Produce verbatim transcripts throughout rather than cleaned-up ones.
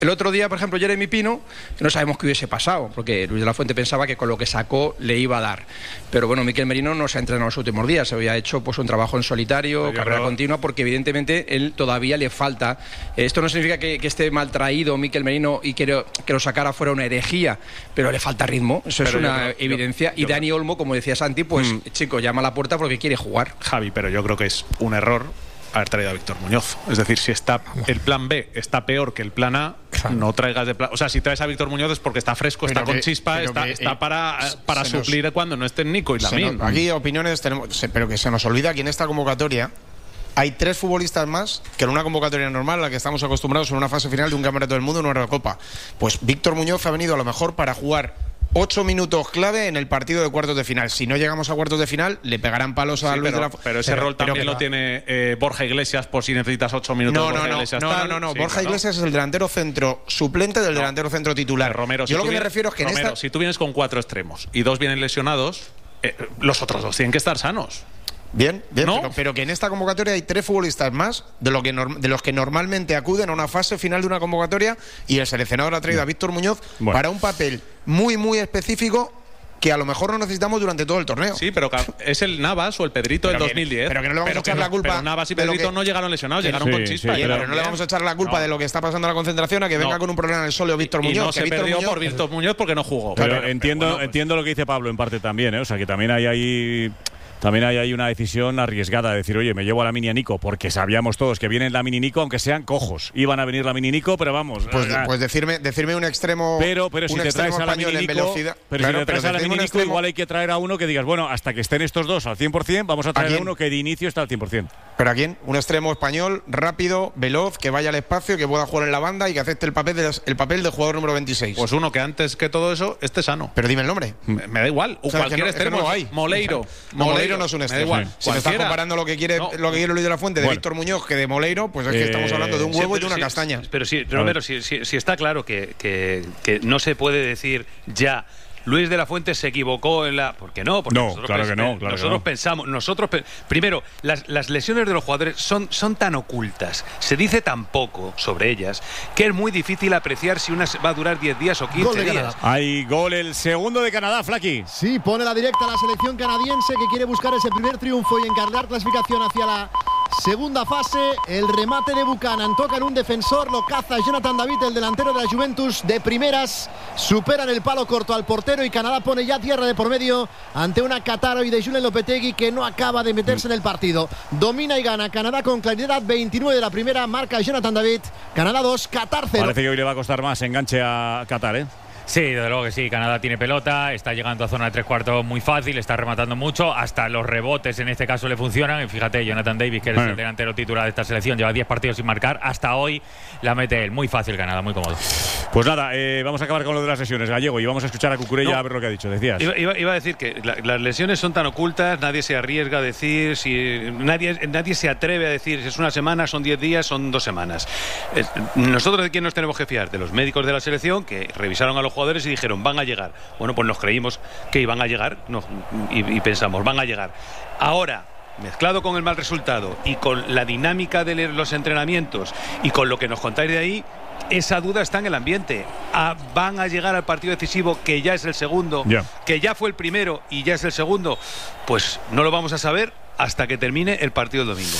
El otro día, por ejemplo, Jeremy Pino, que no sabemos qué hubiese pasado, porque Luis de la Fuente pensaba que con lo que sacó le iba a dar. Pero bueno, Miquel Merino no se ha entrenado en los últimos días, se había hecho pues un trabajo en solitario, Oye, carrera pero... continua, porque evidentemente él todavía le falta. Esto no significa que, que esté mal traído Miquel Merino y que, que lo sacara fuera una herejía, pero le falta ritmo, eso pero es una creo, evidencia. Yo, yo, y Dani Olmo, como decía Santi, pues mm. chico, llama a la puerta porque quiere jugar. Javi, pero yo creo que es un error haber traído a Víctor Muñoz. Es decir, si está el plan B está peor que el plan A, claro. no traigas de plan. O sea, si traes a Víctor Muñoz es porque está fresco, pero está que, con chispa, está, que, está para, para suplir nos, cuando no estén Nico y Lamine. No, aquí opiniones tenemos, pero que se nos olvida que en esta convocatoria hay tres futbolistas más que en una convocatoria normal a la que estamos acostumbrados en una fase final de un Campeonato del Mundo en una Eurocopa. Pues Víctor Muñoz ha venido a lo mejor para jugar ocho minutos clave en el partido de cuartos de final. Si no llegamos a cuartos de final, le pegarán palos a sí, Luis pero, de la Pero ese pero, rol también pero lo va. tiene eh, Borja Iglesias, por si necesitas ocho minutos. No, no, Borja no, Iglesias, no, tal. no, no, no. Sí, Borja no. Iglesias es el delantero centro suplente del no. delantero centro titular. Pero Romero, Yo si lo que vienes, me refiero es que Romero, en esta... si tú vienes con cuatro extremos y dos vienen lesionados, eh, los otros dos tienen que estar sanos. Bien, bien, ¿No? pero, pero que en esta convocatoria hay tres futbolistas más de, lo que de los que normalmente acuden a una fase final de una convocatoria, y el seleccionador ha traído a Víctor Muñoz bueno. para un papel muy, muy específico que a lo mejor no necesitamos durante todo el torneo. Sí, pero es el Navas o el Pedrito pero del dos mil diez. Pero que no le vamos pero a echar no, la culpa. Pero Navas y Pedrito que, no llegaron lesionados, llegaron sí, con chispa. Sí, pero, pero no le vamos a echar la culpa no. de lo que está pasando en la concentración a que venga no. con un problema en el sóleo Víctor Muñoz. Y no que se Víctor perdió Muñoz, por Víctor Muñoz porque no jugó. Pero, pero entiendo, pero bueno, pues. entiendo lo que dice Pablo en parte también, ¿eh? O sea, que también hay ahí... También hay ahí una decisión arriesgada de decir, oye, me llevo a la mini a Nico, porque sabíamos todos que vienen la mini Nico, aunque sean cojos. Iban a venir la mini Nico, pero vamos. Pues, pues decirme, decirme un extremo. Pero, pero si te traes a la mini Nico, pero claro, si te traes a la mini Nico, extremo, igual hay que traer a uno que digas, bueno, hasta que estén estos dos al cien por cien, vamos a traer ¿a, a uno que de inicio está al cien por cien. ¿Pero a quién? Un extremo español, rápido, veloz, que vaya al espacio, que pueda jugar en la banda y que acepte el papel de, el papel de jugador número veintiséis. Pues uno que antes que todo eso esté sano. Pero dime el nombre. Me, me da igual. O, o sea, cualquier no, extremo. Es que no hay. Moleiro. O sea, no, Moleiro no es un extremo. Me da igual. Si me estás comparando lo que quiere no. lo que quiere Luis de la Fuente de bueno. Víctor Muñoz que de Moleiro, pues es que eh, estamos hablando de un huevo sí, y de una sí, castaña. Pero sí, Romero, si, si, si está claro que, que, que no se puede decir ya Luis de la Fuente se equivocó en la... ¿Por qué no? Porque no, nosotros, claro pens que no, claro nosotros que no. pensamos... nosotros pe Primero, las, las lesiones de los jugadores son, son tan ocultas, se dice tan poco sobre ellas, que es muy difícil apreciar si una va a durar diez días o quince días. Hay gol, el segundo de Canadá, Flaki. Sí, pone la directa a la selección canadiense que quiere buscar ese primer triunfo y encargar clasificación hacia la segunda fase. El remate de Buchanan toca en un defensor, lo caza Jonathan David, el delantero de la Juventus, de primeras, superan el palo corto al portero y Canadá pone ya tierra de por medio ante una Cataro y de Julen Lopetegui que no acaba de meterse en el partido. Domina y gana Canadá con claridad, veintinueve de la primera, marca Jonathan David. Canadá dos, Qatar cero. Parece que hoy le va a costar más enganche a Qatar, ¿eh? Sí, desde luego que sí. Canadá tiene pelota, está llegando a zona de tres cuartos muy fácil, está rematando mucho, hasta los rebotes en este caso le funcionan. Y fíjate, Jonathan Davis, que es el delantero titular de esta selección, lleva diez partidos sin marcar, hasta hoy la mete él. Muy fácil Canadá, muy cómodo. Pues nada, eh, vamos a acabar con lo de las lesiones, Gallego, y vamos a escuchar a Cucurella no, a ver lo que ha dicho. Decías. Iba, iba, iba a decir que la, las lesiones son tan ocultas, nadie se arriesga a decir, si nadie, nadie se atreve a decir si es una semana, son diez días, son dos semanas. Eh, nosotros de quién nos tenemos que fiar, de los médicos de la selección que revisaron a los jugadores y dijeron, van a llegar. Bueno, pues nos creímos que iban a llegar no, y, y pensamos, van a llegar. Ahora, mezclado con el mal resultado y con la dinámica de los entrenamientos y con lo que nos contáis de ahí, esa duda está en el ambiente. Ah, van a llegar al partido decisivo, que ya es el segundo, yeah. que ya fue el primero y ya es el segundo. Pues no lo vamos a saber hasta que termine el partido el domingo.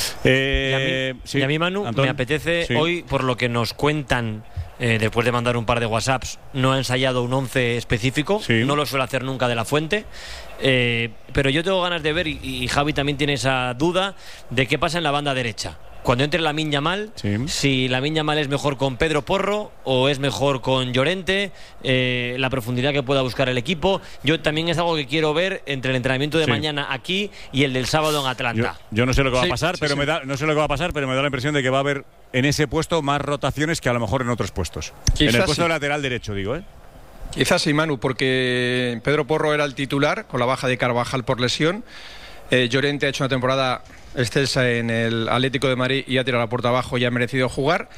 Eh, y, a mí, sí. y a mí, Manu, Antón, me apetece sí. hoy, por lo que nos cuentan, eh, después de mandar un par de WhatsApps, no ha ensayado un once específico, sí. no lo suele hacer nunca de la Fuente. Eh, pero yo tengo ganas de ver, y, y Javi también tiene esa duda, de qué pasa en la banda derecha. Cuando entre Lamine Yamal, sí. si Lamine Yamal es mejor con Pedro Porro o es mejor con Llorente, eh, la profundidad que pueda buscar el equipo. Yo también es algo que quiero ver entre el entrenamiento de sí. mañana aquí y el del sábado en Atlanta. Yo, yo no sé lo que va sí, a pasar, sí, pero sí. me da, no sé lo que va a pasar, pero me da la impresión de que va a haber en ese puesto más rotaciones que a lo mejor en otros puestos. Quizás en el puesto sí. de lateral derecho, digo, ¿eh? Quizás sí, Manu, porque Pedro Porro era el titular con la baja de Carvajal por lesión. Eh, Llorente ha hecho una temporada excelsa en el Atlético de Madrid y ha tirado la puerta abajo y ha merecido jugar.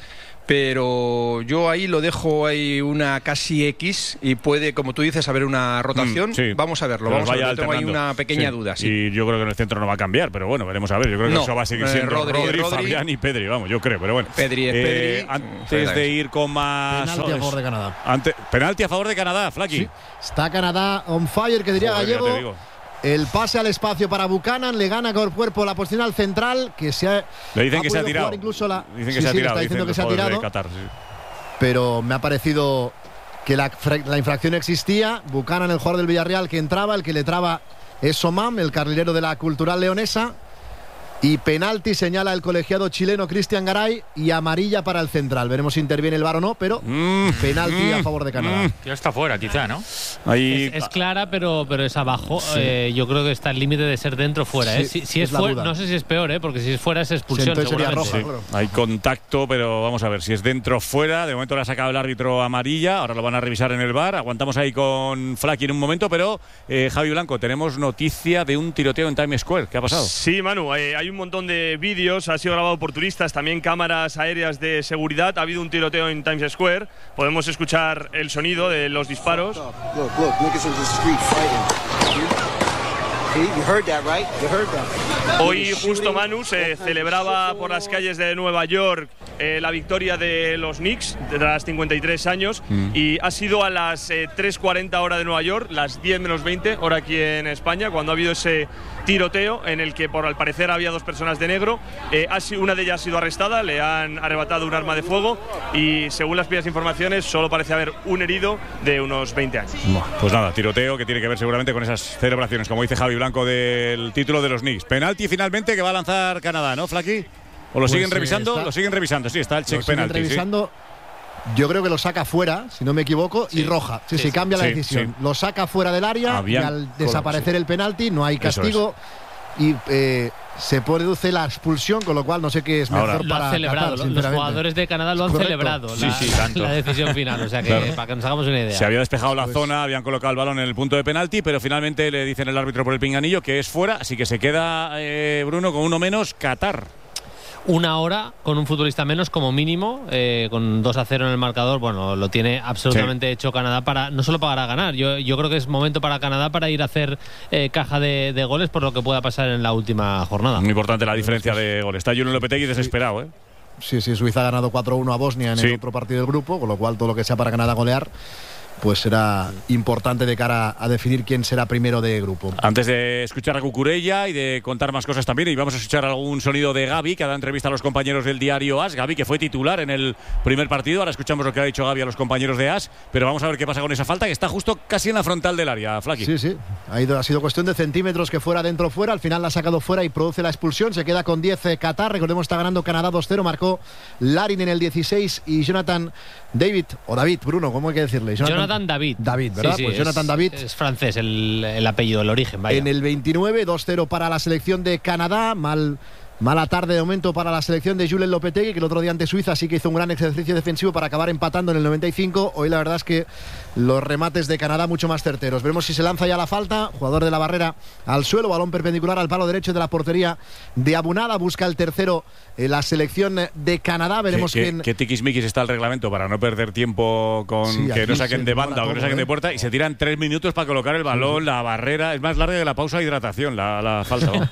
pero yo ahí lo dejo ahí una casi X y puede, como tú dices, haber una rotación. Mm, sí. Vamos a verlo, vamos a verlo. Tengo ahí una pequeña sí. duda. Sí. Y yo creo que en el centro no va a cambiar, pero bueno, veremos a ver. Yo creo que no, eso va a seguir siendo eh, Rodri, Rodri, Rodri, Fabián y Pedri, vamos, yo creo, pero bueno. Pedri es eh, Pedri. Antes de ir con más... Penalti a favor de Canadá. Ante, penalti a favor de Canadá, Flaki. Sí. Está Canadá on fire, que diría Joder, Gallego. El pase al espacio para Buchanan, le gana con cuerpo la posición al central, que se ha, le dicen ha que se ha tirado. Incluso la, dicen que sí, se ha sí, tirado. Está diciendo que se ha tirado. Qatar, sí. Pero me ha parecido que la, la infracción existía. Buchanan, el jugador del Villarreal que entraba, el que le traba es Somam, el carrilero de la Cultural Leonesa. Y penalti señala el colegiado chileno Cristian Garay y amarilla para el central. Veremos si interviene el V A R o no, pero mm, penalti mm, a favor de Canadá. Mm. Ya está fuera, quizá, ¿no? Ahí... Es, es clara, pero, pero es abajo. Sí. Eh, yo creo que está el límite de ser dentro o fuera. Sí, ¿eh? Si, si es, es fuera, no sé si es peor, ¿eh? Porque si es fuera es expulsión. Sí, sería roja, sí. claro. Hay contacto, pero vamos a ver si es dentro o fuera. De momento le ha sacado el árbitro amarilla. Ahora lo van a revisar en el V A R. Aguantamos ahí con Flaki en un momento, pero eh, Javi Blanco, tenemos noticia de un tiroteo en Times Square. ¿Qué ha pasado? Sí, Manu, eh, hay un montón de vídeos, ha sido grabado por turistas, también cámaras aéreas de seguridad. Ha habido un tiroteo en Times Square. Podemos escuchar el sonido de los disparos. Hoy justo, Manu, se celebraba por las calles de Nueva York eh, la victoria de los Knicks tras cincuenta y tres años mm. y ha sido a las eh, tres cuarenta hora de Nueva York, las diez menos veinte hora aquí en España, cuando ha habido ese tiroteo en el que por al parecer había dos personas de negro. Eh, ha sido, una de ellas ha sido arrestada, le han arrebatado un arma de fuego y según las primeras informaciones solo parece haber un herido de unos veinte años. Pues nada, tiroteo que tiene que ver seguramente con esas celebraciones, como dice Javi Blanco, del título de los Knicks. Penalti finalmente que va a lanzar Canadá, ¿no, Flaki? ¿O lo pues siguen revisando? Está, lo siguen revisando, sí, está el check penalti. Revisando. ¿Sí? Yo creo que lo saca fuera, si no me equivoco, sí. y roja. Sí, sí, sí cambia sí, la decisión. Sí. Lo saca fuera del área Habían y al desaparecer sí. el penalti no hay castigo y eh, se produce la expulsión, con lo cual no sé qué es mejor. Ahora, lo para han celebrado. Qatar, los jugadores de Canadá lo han Correcto. celebrado, sí, la, sí, la decisión final. O sea que claro. para que nos hagamos una idea. Se había despejado la pues, zona, habían colocado el balón en el punto de penalti, pero finalmente le dicen el árbitro por el pinganillo que es fuera, así que se queda eh, Bruno con uno menos Qatar. Una hora con un futbolista menos como mínimo, eh, con dos a cero en el marcador. Bueno, lo tiene absolutamente sí. hecho Canadá para no solo para ganar. Yo, yo creo que es momento para Canadá para ir a hacer eh, caja de, de goles por lo que pueda pasar en la última jornada. Muy importante la diferencia de goles. Está Julen Lopetegui desesperado, ¿eh? Sí, sí, Suiza ha ganado cuatro uno a Bosnia en sí. el otro partido del grupo, con lo cual todo lo que sea para Canadá golear pues será importante de cara a definir quién será primero de grupo. Antes de escuchar a Cucurella y de contar más cosas también, y vamos a escuchar algún sonido de Gavi, que ha dado entrevista a los compañeros del diario AS. Gavi, que fue titular en el primer partido. Ahora escuchamos lo que ha dicho Gavi a los compañeros de AS, pero vamos a ver qué pasa con esa falta, que está justo casi en la frontal del área, Flaki. Sí, sí, ha, ido, ha sido cuestión de centímetros, que fuera dentro o fuera. Al final la ha sacado fuera y produce la expulsión. Se queda con diez eh, Qatar. Recordemos, está ganando Canadá dos cero. Marcó Larin en el dieciséis y Jonathan David, o David, Bruno, ¿cómo hay que decirle? Jonathan, Jonathan David. David, ¿verdad? Sí, sí, pues es, Jonathan David. Es francés el, el apellido, el origen, vaya. En el veintinueve, dos cero para la selección de Canadá. Mal, mala tarde de momento para la selección de Julen Lopetegui, que el otro día ante Suiza sí que hizo un gran ejercicio defensivo para acabar empatando en el noventa y cinco. Hoy la verdad es que los remates de Canadá mucho más certeros. Veremos si se lanza ya la falta. Jugador de la barrera al suelo, balón perpendicular al palo derecho de la portería de Abunada. Busca el tercero en la selección de Canadá. Veremos ¿Qué, quién. Qué tiquismiquis está el reglamento para no perder tiempo con sí, que no saquen de banda o que no saquen ¿eh? de puerta, y se tiran tres minutos para colocar el balón, sí. la barrera. Es más larga que la pausa de hidratación, la, la falta. ¿no?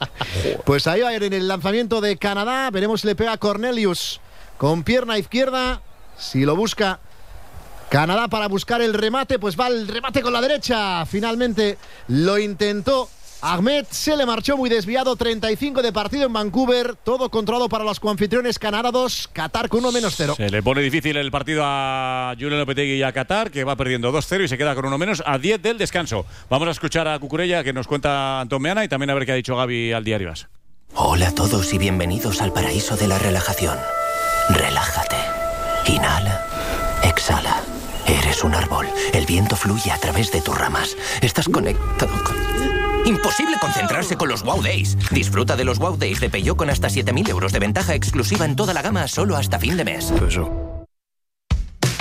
Pues ahí va a ir en el lanzamiento de Canadá. Veremos si le pega Cornelius con pierna izquierda. Si lo busca Canadá para buscar el remate, pues va el remate con la derecha. Finalmente lo intentó Ahmed, se le marchó muy desviado. Treinta y cinco de partido en Vancouver. Todo controlado para los coanfitriones. Canadá dos, Qatar con uno menos cero. Se le pone difícil el partido a Julen Lopetegui y a Qatar, que va perdiendo dos cero y se queda con uno menos a diez del descanso. Vamos a escuchar a Cucurella, que nos cuenta Antón Meana, y también a ver qué ha dicho Gavi al diario AS. Hola a todos y bienvenidos al paraíso de la relajación. Relájate. Inhala. Exhala. Eres un árbol. El viento fluye a través de tus ramas. Estás conectado con... Imposible concentrarse con los Wow Days. Disfruta de los Wow Days de Peugeot con hasta siete mil euros de ventaja exclusiva en toda la gama solo hasta fin de mes. Eso.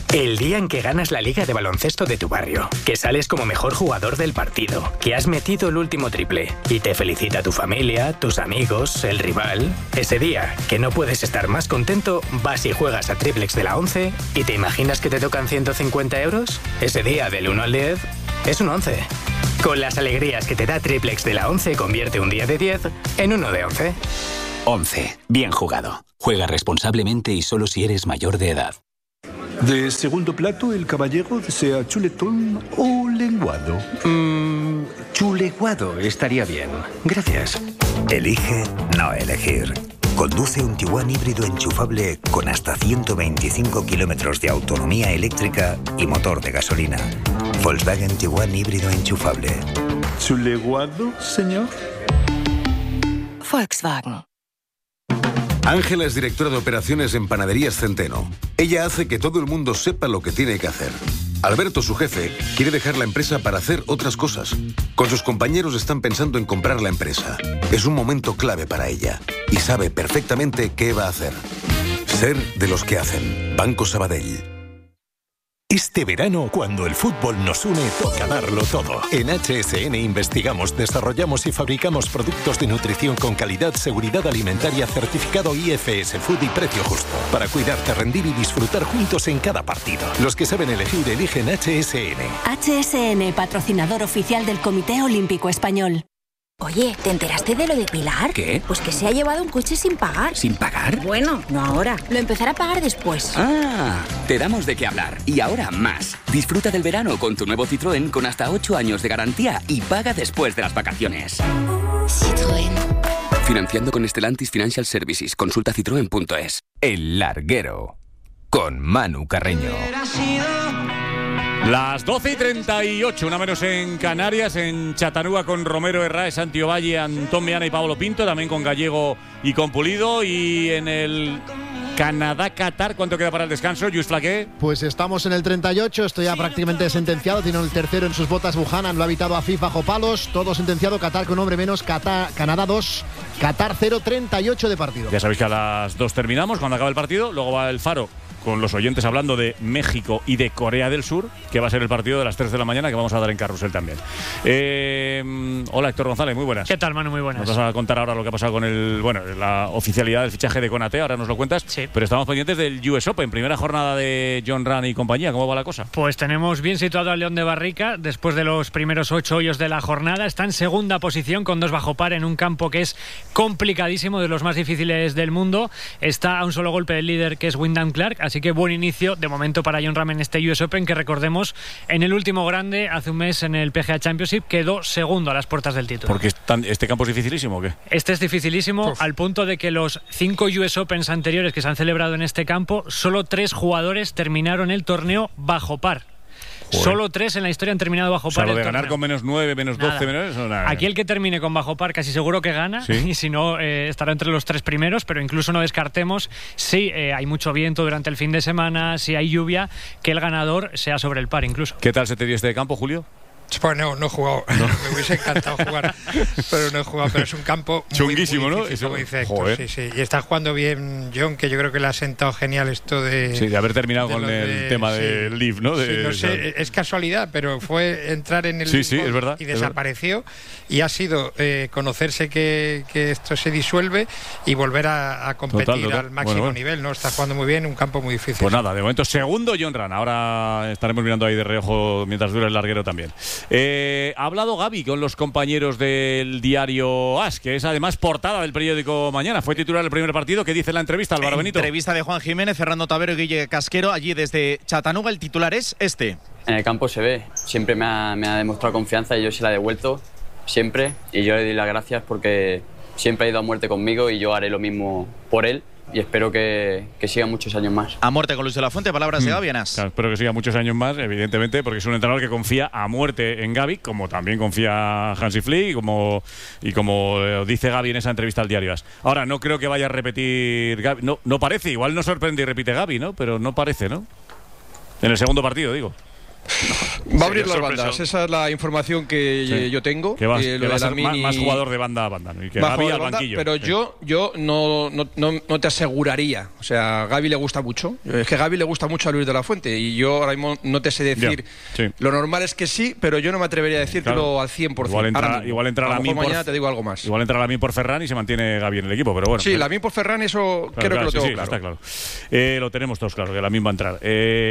El día en que ganas la liga de baloncesto de tu barrio, que sales como mejor jugador del partido, que has metido el último triple y te felicita tu familia, tus amigos, el rival. Ese día, que no puedes estar más contento, vas y juegas a Triplex de la once y te imaginas que te tocan ciento cincuenta euros. Ese día, del uno al diez, es un once. Con las alegrías que te da Triplex de la once, convierte un día de diez en uno de once. once. Bien jugado. Juega responsablemente y solo si eres mayor de edad. De segundo plato, el caballero desea chuletón o lenguado. Mmm, chuleguado estaría bien. Gracias. Elige no elegir. Conduce un Tiguan híbrido enchufable con hasta ciento veinticinco kilómetros de autonomía eléctrica y motor de gasolina. Volkswagen Tiguan híbrido enchufable. ¿Chuleguado, señor? Volkswagen. Ángela es directora de operaciones en Panaderías Centeno. Ella hace que todo el mundo sepa lo que tiene que hacer. Alberto, su jefe, quiere dejar la empresa para hacer otras cosas. Con sus compañeros están pensando en comprar la empresa. Es un momento clave para ella y sabe perfectamente qué va a hacer. Ser de los que hacen. Banco Sabadell. Este verano, cuando el fútbol nos une, toca darlo todo. En H S N investigamos, desarrollamos y fabricamos productos de nutrición con calidad, seguridad alimentaria, certificado I F S Food y precio justo. Para cuidarte, rendir y disfrutar juntos en cada partido. Los que saben elegir, eligen H S N. H S N, patrocinador oficial del Comité Olímpico Español. Oye, ¿te enteraste de lo de Pilar? ¿Qué? Pues que se ha llevado un coche sin pagar. ¿Sin pagar? Bueno, no ahora. Lo empezará a pagar después. Ah, te damos de qué hablar. Y ahora más. Disfruta del verano con tu nuevo Citroën con hasta ocho años de garantía y paga después de las vacaciones. Citroën. Financiando con Stellantis Financial Services. Consulta citroen punto es. El Larguero. Con Manu Carreño. Las doce y treinta y ocho, una menos en Canarias, en Chattanooga con Romero Herrás, Santiago Valle, Antón Meana y Pablo Pinto, también con Gallego y con Pulido. Y en el Canadá-Qatar, ¿cuánto queda para el descanso, Lluís Flaqué? Pues estamos en el treinta y ocho, esto ya prácticamente sentenciado, tiene el tercero en sus botas Buchanan, lo ha evitado a FIFA bajo palos, todo sentenciado, Qatar con hombre menos, Qatar, Canadá dos, Qatar cero, treinta y ocho de partido. Ya sabéis que a las dos terminamos, cuando acabe el partido, luego va el Faro con los oyentes hablando de México y de Corea del Sur, que va a ser el partido de las tres de la mañana que vamos a dar en Carrusel también. Eh, hola, Héctor González, muy buenas. ¿Qué tal, Manu? Muy buenas. Nos vas a contar ahora lo que ha pasado con el, bueno, la oficialidad del fichaje de Konaté, ahora nos lo cuentas. Sí. Pero estamos pendientes del U S Open, primera jornada de Jon Rahm y compañía. ¿Cómo va la cosa? Pues tenemos bien situado al León de Barrica, después de los primeros ocho hoyos de la jornada. Está en segunda posición con dos bajo par en un campo que es complicadísimo, de los más difíciles del mundo. Está a un solo golpe del líder, que es Wyndham Clark, así que buen inicio de momento para Jon Rahm en este U S Open, que recordemos, en el último grande, hace un mes en el P G A Championship, quedó segundo a las puertas del título. ¿Porque están, este campo es dificilísimo o qué? Este es dificilísimo, Uf. al punto de que los cinco U S Opens anteriores que se han celebrado en este campo, solo tres jugadores terminaron el torneo bajo par. Joder. Solo tres en la historia han terminado bajo o sea, par. Lo de el ganar torneo. con menos nueve, menos doce, menos eso, nada. Aquí el que termine con bajo par casi seguro que gana, ¿Sí? y si no eh, estará entre los tres primeros, pero incluso no descartemos, si eh, hay mucho viento durante el fin de semana, si hay lluvia, que el ganador sea sobre el par incluso. ¿Qué tal se te dio este campo, Julio? Pues no, no he jugado. ¿No? Me hubiese encantado jugar, pero no he jugado. Pero es un campo muy, chunguísimo, muy ¿no? difícil, Eso, como dice joder. Héctor, sí, sí. Y está jugando bien John, que yo creo que le ha sentado genial esto de... Sí, de haber terminado de con lo el de- tema sí. del Leaf, ¿no? De, Sí, no sé, es casualidad, pero fue entrar en el Sí, sí, Leaf es verdad, y es desapareció, y ha sido eh, conocerse que, que esto se disuelve y volver a, a competir Total, total. al máximo Bueno, bueno. nivel, ¿no? Está jugando muy bien, un campo muy difícil. Pues nada, de momento segundo Jon Rahm. Ahora estaremos mirando ahí de reojo mientras dure el larguero también. Eh, ha hablado Gavi con los compañeros del diario AS, que es además portada del periódico Mañana. Fue titular el primer partido. ¿Qué dice la entrevista, Álvaro Benito? Entrevista de Juan Jiménez, Fernando Tavero y Guille Casquero, allí desde Chattanooga. El titular es este. En el campo se ve, siempre me ha, me ha demostrado confianza y yo se la he devuelto, siempre, y yo le doy las gracias porque siempre ha ido a muerte conmigo y yo haré lo mismo por él y espero que, que siga muchos años más. A muerte con Luis de la Fuente, palabras de Mm. Gavi en AS. Claro, espero que siga muchos años más, evidentemente, porque es un entrenador que confía a muerte en Gavi, como también confía Hansi Flick, y como, y como eh, dice Gavi en esa entrevista al diario AS. Ahora, no creo que vaya a repetir Gavi. No, no parece, igual no sorprende y repite Gavi, ¿no? Pero no parece, ¿no? En el segundo partido, digo. Va a abrir las bandas, esa es la información que Sí. yo tengo. Que vas, eh, que lo vas de a ser Lamine más, y- más jugador de banda a banda, ¿no? Y que más Gavi jugador al de banda, banquillo. pero Sí. yo, yo no, no, no, no te aseguraría. O sea, a Gavi le gusta mucho. Es que a Gavi le gusta mucho a Luis de la Fuente. Y yo ahora mismo no te sé decir. Ya, sí. Lo normal es que sí, pero yo no me atrevería a decírtelo Claro. al cien por ciento. Igual ahora entra, mismo. igual entra a lo Lamine mejor por, mañana te digo algo más. Igual entra Lamine por Ferran y se mantiene Gavi en el equipo, pero bueno. Sí, Lamine por Ferran, eso creo que lo sí, tengo sí, claro. está claro. Eh, lo tenemos todos claro, que Lamine va a entrar.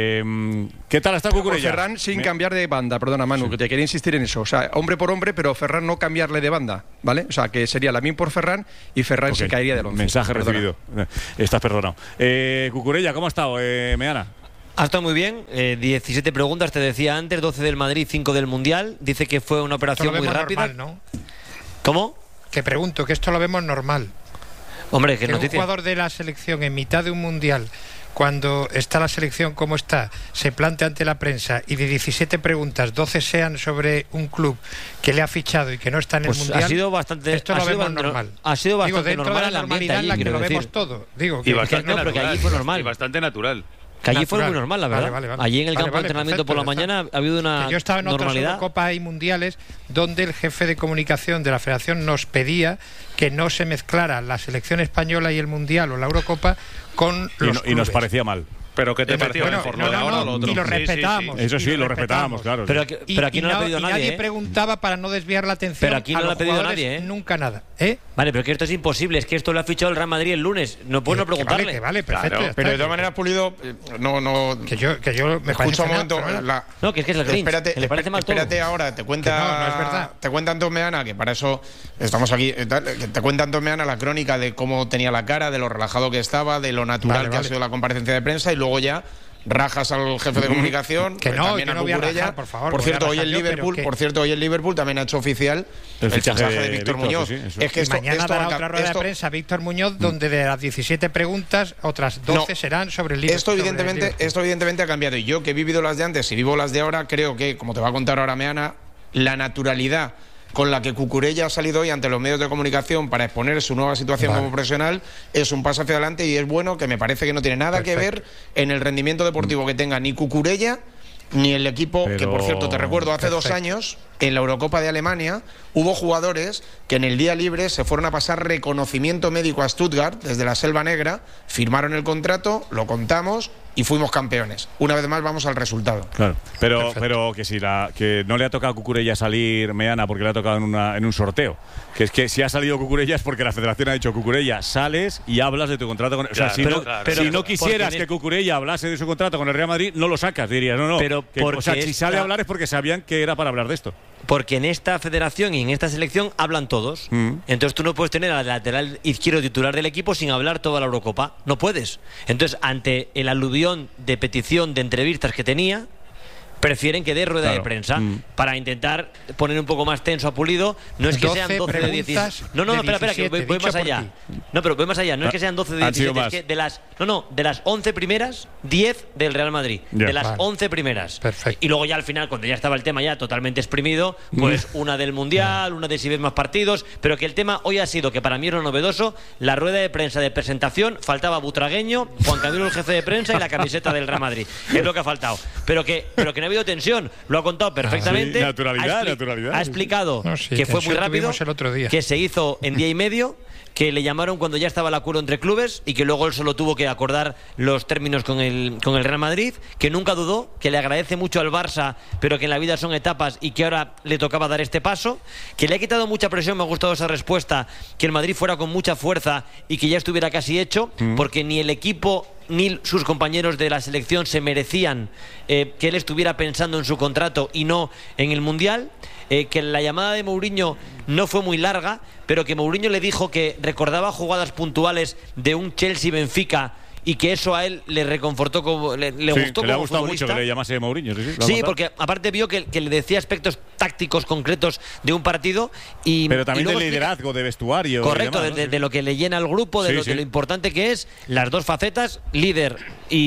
Eh, ¿Qué tal está Por Cucurella? Ferran sin Me- cambiar de banda, perdona Manu, que te quería insistir en eso. O sea, hombre por hombre, pero Ferran no cambiarle de banda, ¿vale? O sea, que sería Lamine por Ferran y Ferran Ok, se caería del once. Mensaje Perdona. recibido. Eh, Estás perdonado. Eh, Cucurella, ¿cómo ha estado, eh, Meana? Ha estado muy bien, eh, diecisiete preguntas, te decía antes, doce del Madrid, cinco del Mundial. Dice que fue una Esto operación lo muy vemos rápida. normal, ¿no? ¿Cómo? Que pregunto, que esto lo vemos normal. Hombre, qué Que un noticia. jugador de la selección en mitad de un mundial, cuando está la selección como está, se plantea ante la prensa y de diecisiete preguntas, doce sean sobre un club que le ha fichado y que no está en el Pues mundial. ha sido bastante, esto ha lo sido vemos bastante- normal. ha sido Digo, bastante dentro normal de el la ambiente normalidad en la allí, que lo quiero vemos decir. todo. Digo, Y que, bastante no, pero que allí natural, fue normal. y bastante natural. Que allí fue natural. muy normal, la Vale, verdad. vale, vale. Allí en el Vale, campo de vale, entrenamiento perfecto, por la ya está. mañana ha habido una Que yo estaba en otras normalidad. Copas y mundiales donde el jefe de comunicación de la Federación nos pedía que no se mezclara la selección española y el mundial o la Eurocopa con Y, los no- y nos clubes. parecía mal. Pero ¿qué te pareció? Bueno, Por no, lo de no, ahora no, o lo otro. y lo Sí, sí, sí. respetamos. Eso y sí, lo respetamos, claro. Pero, aquí- Y, pero aquí y no lo ha no- pedido y nadie. nadie ¿eh? preguntaba para no desviar la atención. Pero aquí no a lo ha los pedido jugadores, nadie, ¿eh? Nunca nada. ¿eh? Vale, pero que esto es imposible. Es que esto lo ha fichado el Real Madrid el lunes. No puedo no Que vale, preguntarle. que vale, perfecto. Claro, ya pero de está. todas maneras, Pulido, eh, no, no. Que yo, que yo me Escucha parece un momento. fenomenal. la- No, que es que es el Grinch, espérate, que le parece mal todo. espérate ahora, te cuenta. Que no, no es verdad. Te cuenta Antón Meana, que para eso estamos aquí. eh, tal, que Te cuenta Antón Meana la crónica de cómo tenía la cara, de lo relajado que estaba, de lo natural Vale, que vale. ha sido la comparecencia de prensa y luego ya. Rajas al jefe de comunicación, Que eh, no, también yo a no voy a Cucurella. rajar, por favor, Por voy a cierto, hoy rajar el yo, pero Liverpool, que- por cierto, hoy el Liverpool también ha hecho oficial El el fichaje fichaje de de Víctor Víctor, Muñoz. sí, sí, eso. Es que Y esto, mañana esto dará acá- otra rueda esto- de prensa Víctor Muñoz, donde de las diecisiete preguntas, otras doce No. serán sobre el libro. Esto evidentemente, esto evidentemente ha cambiado. Y yo, que he vivido las de antes y vivo las de ahora, creo que, como te va a contar ahora Meana, la naturalidad con la que Cucurella ha salido hoy ante los medios de comunicación para exponer su nueva situación Vale. como profesional es un paso hacia adelante y es bueno, que me parece que no tiene nada que ver en el rendimiento deportivo que tenga ni Cucurella ni el equipo, que Pero- por cierto te recuerdo, hace dos Perfecto. años en la Eurocopa de Alemania hubo jugadores que en el día libre se fueron a pasar reconocimiento médico a Stuttgart desde la Selva Negra, firmaron el contrato, lo contamos y fuimos campeones. Una vez más vamos al resultado. Claro, pero, Perfecto. pero que si la que no le ha tocado a Cucurella salir Meana porque le ha tocado en, una, en un sorteo. Que es que si ha salido Cucurella es porque la federación ha dicho Cucurella, sales y hablas de tu contrato con. O sea, Claro, si, pero- no, claro, si claro. no quisieras Porque que en Cucurella hablase de su contrato con el Real Madrid, no lo sacas, dirías. No, no. Pero que- o sea, porque si sale esta- a hablar es porque sabían que era para hablar de esto. Porque en esta federación y en esta selección hablan todos. Mm. Entonces tú no puedes tener al lateral izquierdo titular del equipo sin hablar toda la Eurocopa. No puedes. Entonces, ante el aluvión de petición de entrevistas que tenía, prefieren que dé rueda Claro. de prensa Mm. para intentar poner un poco más tenso a Pulido. No es que sean doce doce de preguntas diecisiete. No, no, de espera, espera, que voy, diecisiete, voy dicho más por allá. ti. No, pero voy más allá. No es que sean doce de Han sido diecisiete, es más. que de las no, no, de las once primeras, diez del Real Madrid. Ya. De las Vale. once primeras. Perfecto. Y luego ya al final, cuando ya estaba el tema ya totalmente exprimido, pues una del Mundial, una de si ves más partidos, pero que el tema hoy ha sido, que para mí era novedoso, la rueda de prensa de presentación, faltaba Butragueño, Juan Camilo el jefe de prensa y la camiseta del Real Madrid. Es lo que ha faltado. Pero que, pero que no ha habido tensión, lo ha contado perfectamente. Sí, naturalidad, ha expli- naturalidad. Ha explicado No, sí, que fue muy tensión rápido, tuvimos el otro día. que se hizo en día y medio, que le llamaron cuando ya estaba el acuerdo entre clubes y que luego él solo tuvo que acordar los términos con el, con el Real Madrid, que nunca dudó, que le agradece mucho al Barça, pero que en la vida son etapas y que ahora le tocaba dar este paso, que le ha quitado mucha presión, me ha gustado esa respuesta, que el Madrid fuera con mucha fuerza y que ya estuviera casi hecho, porque ni el equipo ni sus compañeros de la selección se merecían eh, que él estuviera pensando en su contrato y no en el Mundial. Eh, que la llamada de Mourinho no fue muy larga, pero que Mourinho le dijo que recordaba jugadas puntuales de un Chelsea-Benfica y que eso a él le reconfortó, como, le, le Sí, gustó que le ha como gustado mucho futbolista. que le llamase Mourinho. Sí, sí, lo ha Sí, contado. porque aparte vio que, que le decía aspectos tácticos concretos de un partido y Pero también y de luego explica- liderazgo, de vestuario. y Correcto, demás, de, ¿no? de lo que le llena al grupo, de, Sí, lo, sí. de lo importante que es, las dos facetas, líder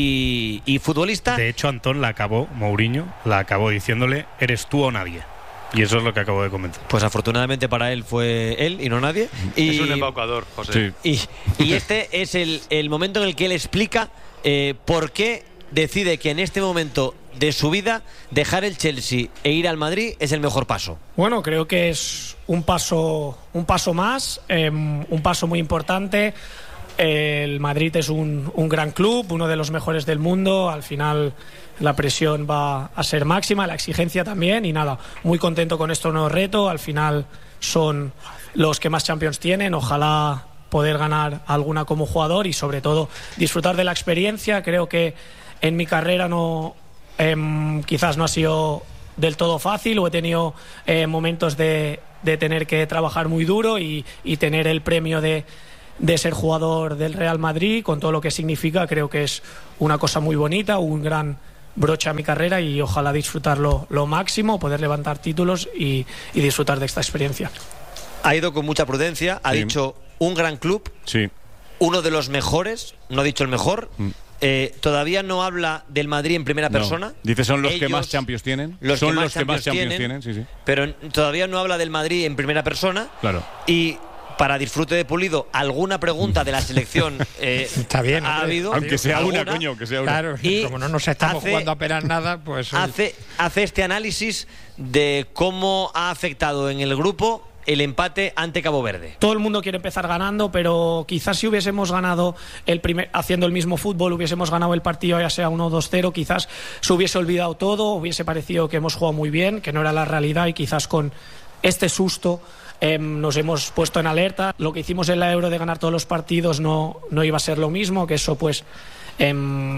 y, y futbolista. De hecho, Antón la acabó, Mourinho, la acabó diciéndole, eres tú o nadie. Y eso es lo que acabo de comentar. Pues afortunadamente para él fue él y no nadie. Y, Es un embaucador, José. Y, y este es el, el momento en el que él explica eh, por qué decide que en este momento de su vida, dejar el Chelsea e ir al Madrid es el mejor paso? Bueno, creo que es un paso, un paso más, eh, un paso muy importante. El Madrid es un, un gran club, uno de los mejores del mundo. Al final la presión va a ser máxima, la exigencia también, y nada, muy contento con este nuevo reto. Al final son los que más Champions tienen, ojalá poder ganar alguna como jugador y sobre todo disfrutar de la experiencia. Creo que en mi carrera no eh, quizás no ha sido del todo fácil, o he tenido eh, momentos de, de tener que trabajar muy duro y, y tener el premio de de ser jugador del Real Madrid, con todo lo que significa. Creo que es una cosa muy bonita, un gran broche a mi carrera, y ojalá disfrutarlo lo máximo, poder levantar títulos y, y disfrutar de esta experiencia. Ha ido con mucha prudencia, ha Sí. dicho un gran club, Sí. uno de los mejores, no ha dicho el mejor. Mm. Eh, todavía no habla del Madrid en primera No. persona. Dice, son los que Ellos, más Champions tienen. los son que más los que más Champions Champions tienen, tienen. sí, sí. Pero todavía no habla del Madrid en primera persona. Claro. Y para disfrute de Pulido, alguna pregunta de la selección eh, Está bien, ha hombre. habido. Aunque sea una, ¿Alguna? coño, que sea una. Claro, Y como no nos estamos hace- jugando apenas nada, pues... Hace, hace este análisis de cómo ha afectado en el grupo el empate ante Cabo Verde. Todo el mundo quiere empezar ganando, pero quizás si hubiésemos ganado el primer, haciendo el mismo fútbol, hubiésemos ganado el partido ya sea uno dos cero, quizás se hubiese olvidado todo, hubiese parecido que hemos jugado muy bien, que no era la realidad, y quizás con este susto eh, nos hemos puesto en alerta. Lo que hicimos en la Euro de ganar todos los partidos no, no iba a ser lo mismo, que eso pues eh,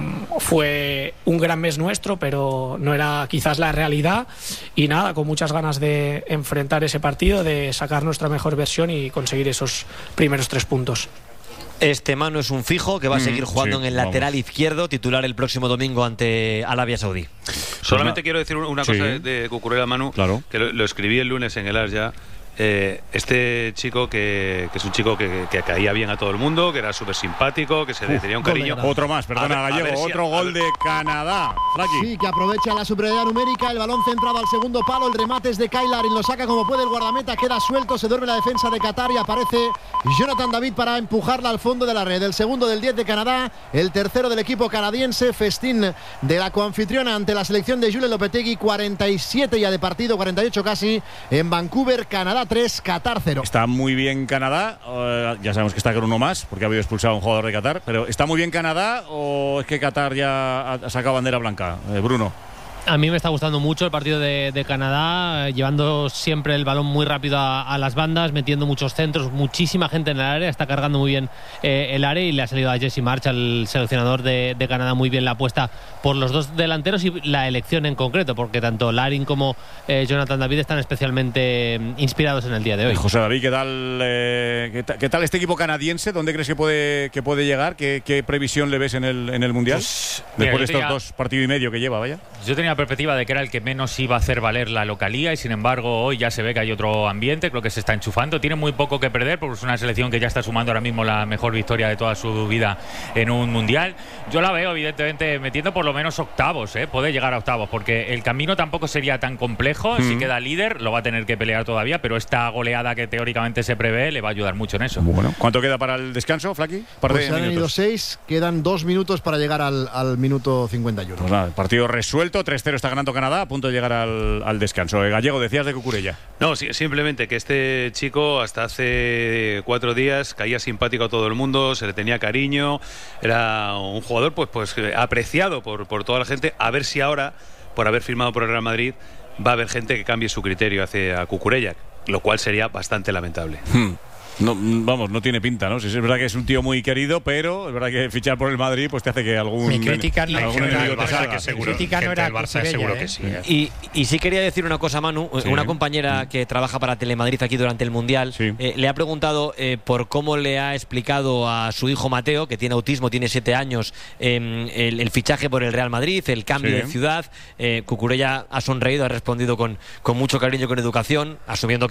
fue un gran mes nuestro, pero no era quizás la realidad. Y nada, con muchas ganas de enfrentar ese partido, de sacar nuestra mejor versión y conseguir esos primeros tres puntos. Este Manu es un fijo que va a Mm, seguir jugando sí, en el lateral vamos. izquierdo, titular el próximo domingo ante Arabia Saudí. Solamente Pues quiero decir una sí. cosa de, de Cucurella, Manu, Claro. que lo, lo escribí el lunes en el As ya. Eh, este chico que, que es un chico que, que caía bien a todo el mundo, que era súper simpático, que se le Uf, tenía un gol de cariño. Canadá. Otro más, perdona, A ver- a Gallego. ver si- otro a gol ver- de Canadá. Flaki. Sí, que aprovecha la superioridad numérica. El balón centrado al segundo palo. El remate es de Kailarin. Lo saca como puede el guardameta. Queda suelto. Se duerme la defensa de Qatar y aparece Jonathan David para empujarla al fondo de la red. El segundo del diez de Canadá. El tercero del equipo canadiense. Festín de la coanfitriona ante la selección de Julen Lopetegui. cuarenta y siete ya de partido. cuarenta y ocho casi. En Vancouver, Canadá tres, Qatar cero. Está muy bien Canadá. eh, ya sabemos que está con uno más, porque ha habido expulsado a un jugador de Qatar. Pero ¿está muy bien Canadá o es que Qatar ya ha, ha sacado bandera blanca? Eh, Bruno. A mí me está gustando mucho el partido de, de Canadá, eh, llevando siempre el balón muy rápido a, a las bandas, metiendo muchos centros, muchísima gente en el área, está cargando muy bien eh, el área, y le ha salido a Jesse March, al seleccionador de, de Canadá, muy bien la apuesta por los dos delanteros y la elección en concreto, porque tanto Larin como eh, Jonathan David están especialmente mm, inspirados en el día de hoy. José David, ¿qué tal, eh, qué, ta- qué tal este equipo canadiense? ¿Dónde crees que puede, que puede llegar? ¿Qué, qué previsión le ves en el, en el Mundial? Pues, Después mira, de estos yo tenía- dos partidos y medio que lleva, vaya. Yo tenía la perspectiva de que era el que menos iba a hacer valer la localía, y sin embargo hoy ya se ve que hay otro ambiente, creo que se está enchufando, tiene muy poco que perder porque es una selección que ya está sumando ahora mismo la mejor victoria de toda su vida en un mundial. Yo la veo evidentemente metiendo por lo menos octavos, ¿eh? Puede llegar a octavos, porque el camino tampoco sería tan complejo. Mm. Si queda líder lo va a tener que pelear todavía, pero esta goleada que teóricamente se prevé le va a ayudar mucho en eso. Bueno, ¿cuánto queda para el descanso, Flaki? Par de Pues se han ido minutos. seis, quedan dos minutos para llegar al, al minuto cincuenta y uno. Pues nada, el partido resuelto, tres cero está ganando Canadá, a punto de llegar al, al descanso. Eh, Gallego, decías de Cucurella. No, sí, simplemente que este chico hasta hace cuatro días caía simpático a todo el mundo, se le tenía cariño, era un jugador pues, pues apreciado por, por toda la gente. A ver si ahora, por haber firmado por el Real Madrid, va a haber gente que cambie su criterio hacia Cucurella, lo cual sería bastante lamentable. Hmm. No, vamos, no tiene pinta, ¿no? Sí, es verdad que es un tío muy querido, pero es verdad que fichar por el Madrid pues te hace que algún, Mi crítica no- algún no era enemigo te el Barça, salga. que seguro. Mi crítica no Gente era del Barça, Cucurella, seguro que ¿eh? sí, ¿eh? Y, y sí quería decir una cosa, Manu. Sí. Una compañera que trabaja para Telemadrid aquí durante el Mundial eh, le ha preguntado eh, por cómo le ha explicado a su hijo Mateo, que tiene autismo, tiene siete años, eh, el, el fichaje por el Real Madrid, el cambio Sí. de ciudad. Eh, Cucurella ha sonreído, ha respondido con, con mucho cariño y con educación, asumiendo que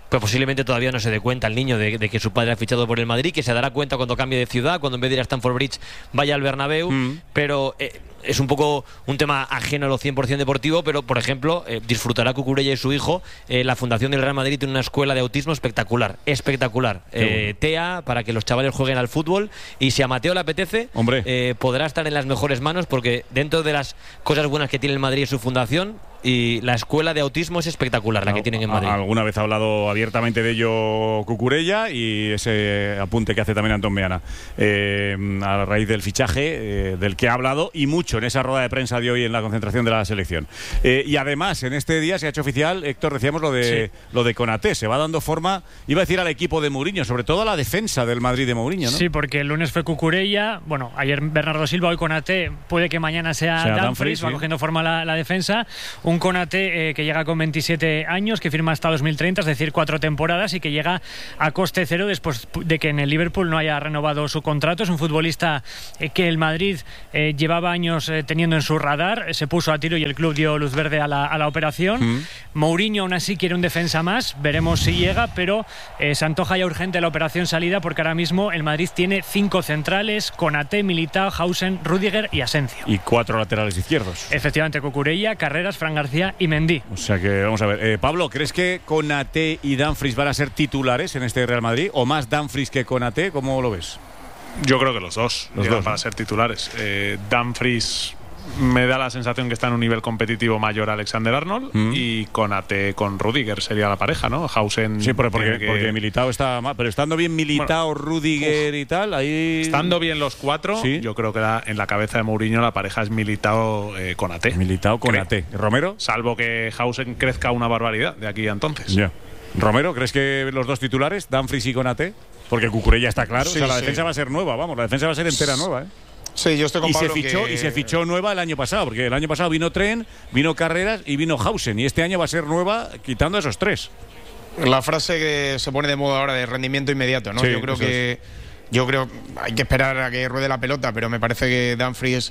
pues posiblemente todavía no se dé cuenta el niño de, de que su padre ha fichado por el Madrid, que se dará cuenta cuando cambie de ciudad, cuando en vez de ir a Stamford Bridge vaya al Bernabéu, mm. pero eh, es un poco un tema ajeno a lo cien por ciento deportivo, pero por ejemplo eh, disfrutará Cucurella y su hijo. Eh, la Fundación del Real Madrid tiene una escuela de autismo espectacular, espectacular. Eh, bueno. T E A, para que los chavales jueguen al fútbol, y si a Mateo le apetece, eh, podrá estar en las mejores manos, porque dentro de las cosas buenas que tiene el Madrid y su fundación, y la escuela de autismo es espectacular, la que tienen en Madrid. Alguna vez ha hablado abiertamente de ello Cucurella, y ese apunte que hace también Antón Meana, eh, a raíz del fichaje eh, del que ha hablado, y mucho en esa rueda de prensa de hoy en la concentración de la selección. Eh, y además, en este día se ha hecho oficial, Héctor, decíamos lo de, sí. lo de Konaté, se va dando forma, iba a decir, al equipo de Mourinho, sobre todo a la defensa del Madrid de Mourinho, ¿no? Sí, porque el lunes fue Cucurella, bueno, ayer Bernardo Silva, hoy Konaté, puede que mañana sea, sea Dumfries, Dumfries sí. va cogiendo forma la, la defensa. Un Konaté eh, que llega con veintisiete años, que firma hasta dos mil treinta, es decir, cuatro temporadas, y que llega a coste cero después de que en el Liverpool no haya renovado su contrato. Es un futbolista eh, que el Madrid eh, llevaba años eh, teniendo en su radar, se puso a tiro y el club dio luz verde a la, a la operación. Mm. Mourinho aún así quiere un defensa más, veremos si llega, pero eh, se antoja ya urgente la operación salida, porque ahora mismo el Madrid tiene cinco centrales: Konaté, Militao, Hausen, Rüdiger y Asensio. Y cuatro laterales izquierdos. Efectivamente, Cucurella, Carreras, Fran García y Mendy. O sea que vamos a ver. Eh, Pablo, ¿crees que Konaté y Dumfries van a ser titulares en este Real Madrid? ¿O más Dumfries que Konaté? ¿Cómo lo ves? Yo creo que los dos los llegan dos, para ¿no? ser titulares. Eh, Dumfries me da la sensación que está en un nivel competitivo mayor a Alexander Arnold, mm. y Konaté con Rüdiger sería la pareja, ¿no? Hausen. Sí, porque, porque, que... porque Militao está mal, pero estando bien Militao, bueno, Rüdiger uf, y tal, ahí. Estando bien los cuatro, ¿sí? Yo creo que la, en la cabeza de Mourinho la pareja es Militao eh, Konaté. Militao Konaté. ¿Romero? Salvo que Hausen crezca una barbaridad de aquí a entonces. Ya. ¿Romero, crees que los dos titulares, Dumfries y Konaté? Porque Cucurella está claro, sí, o sea, la sí. defensa va a ser nueva, vamos, la defensa va a ser entera nueva, ¿eh? Sí, yo estoy con y Pablo se fichó que... y se fichó nueva el año pasado, porque el año pasado vino Tren, vino Carreras y vino Hausen, y este año va a ser nueva quitando a esos tres. La frase que se pone de moda ahora de rendimiento inmediato, ¿no? Sí, yo creo que es. Yo creo hay que esperar a que ruede la pelota, pero me parece que Dumfries,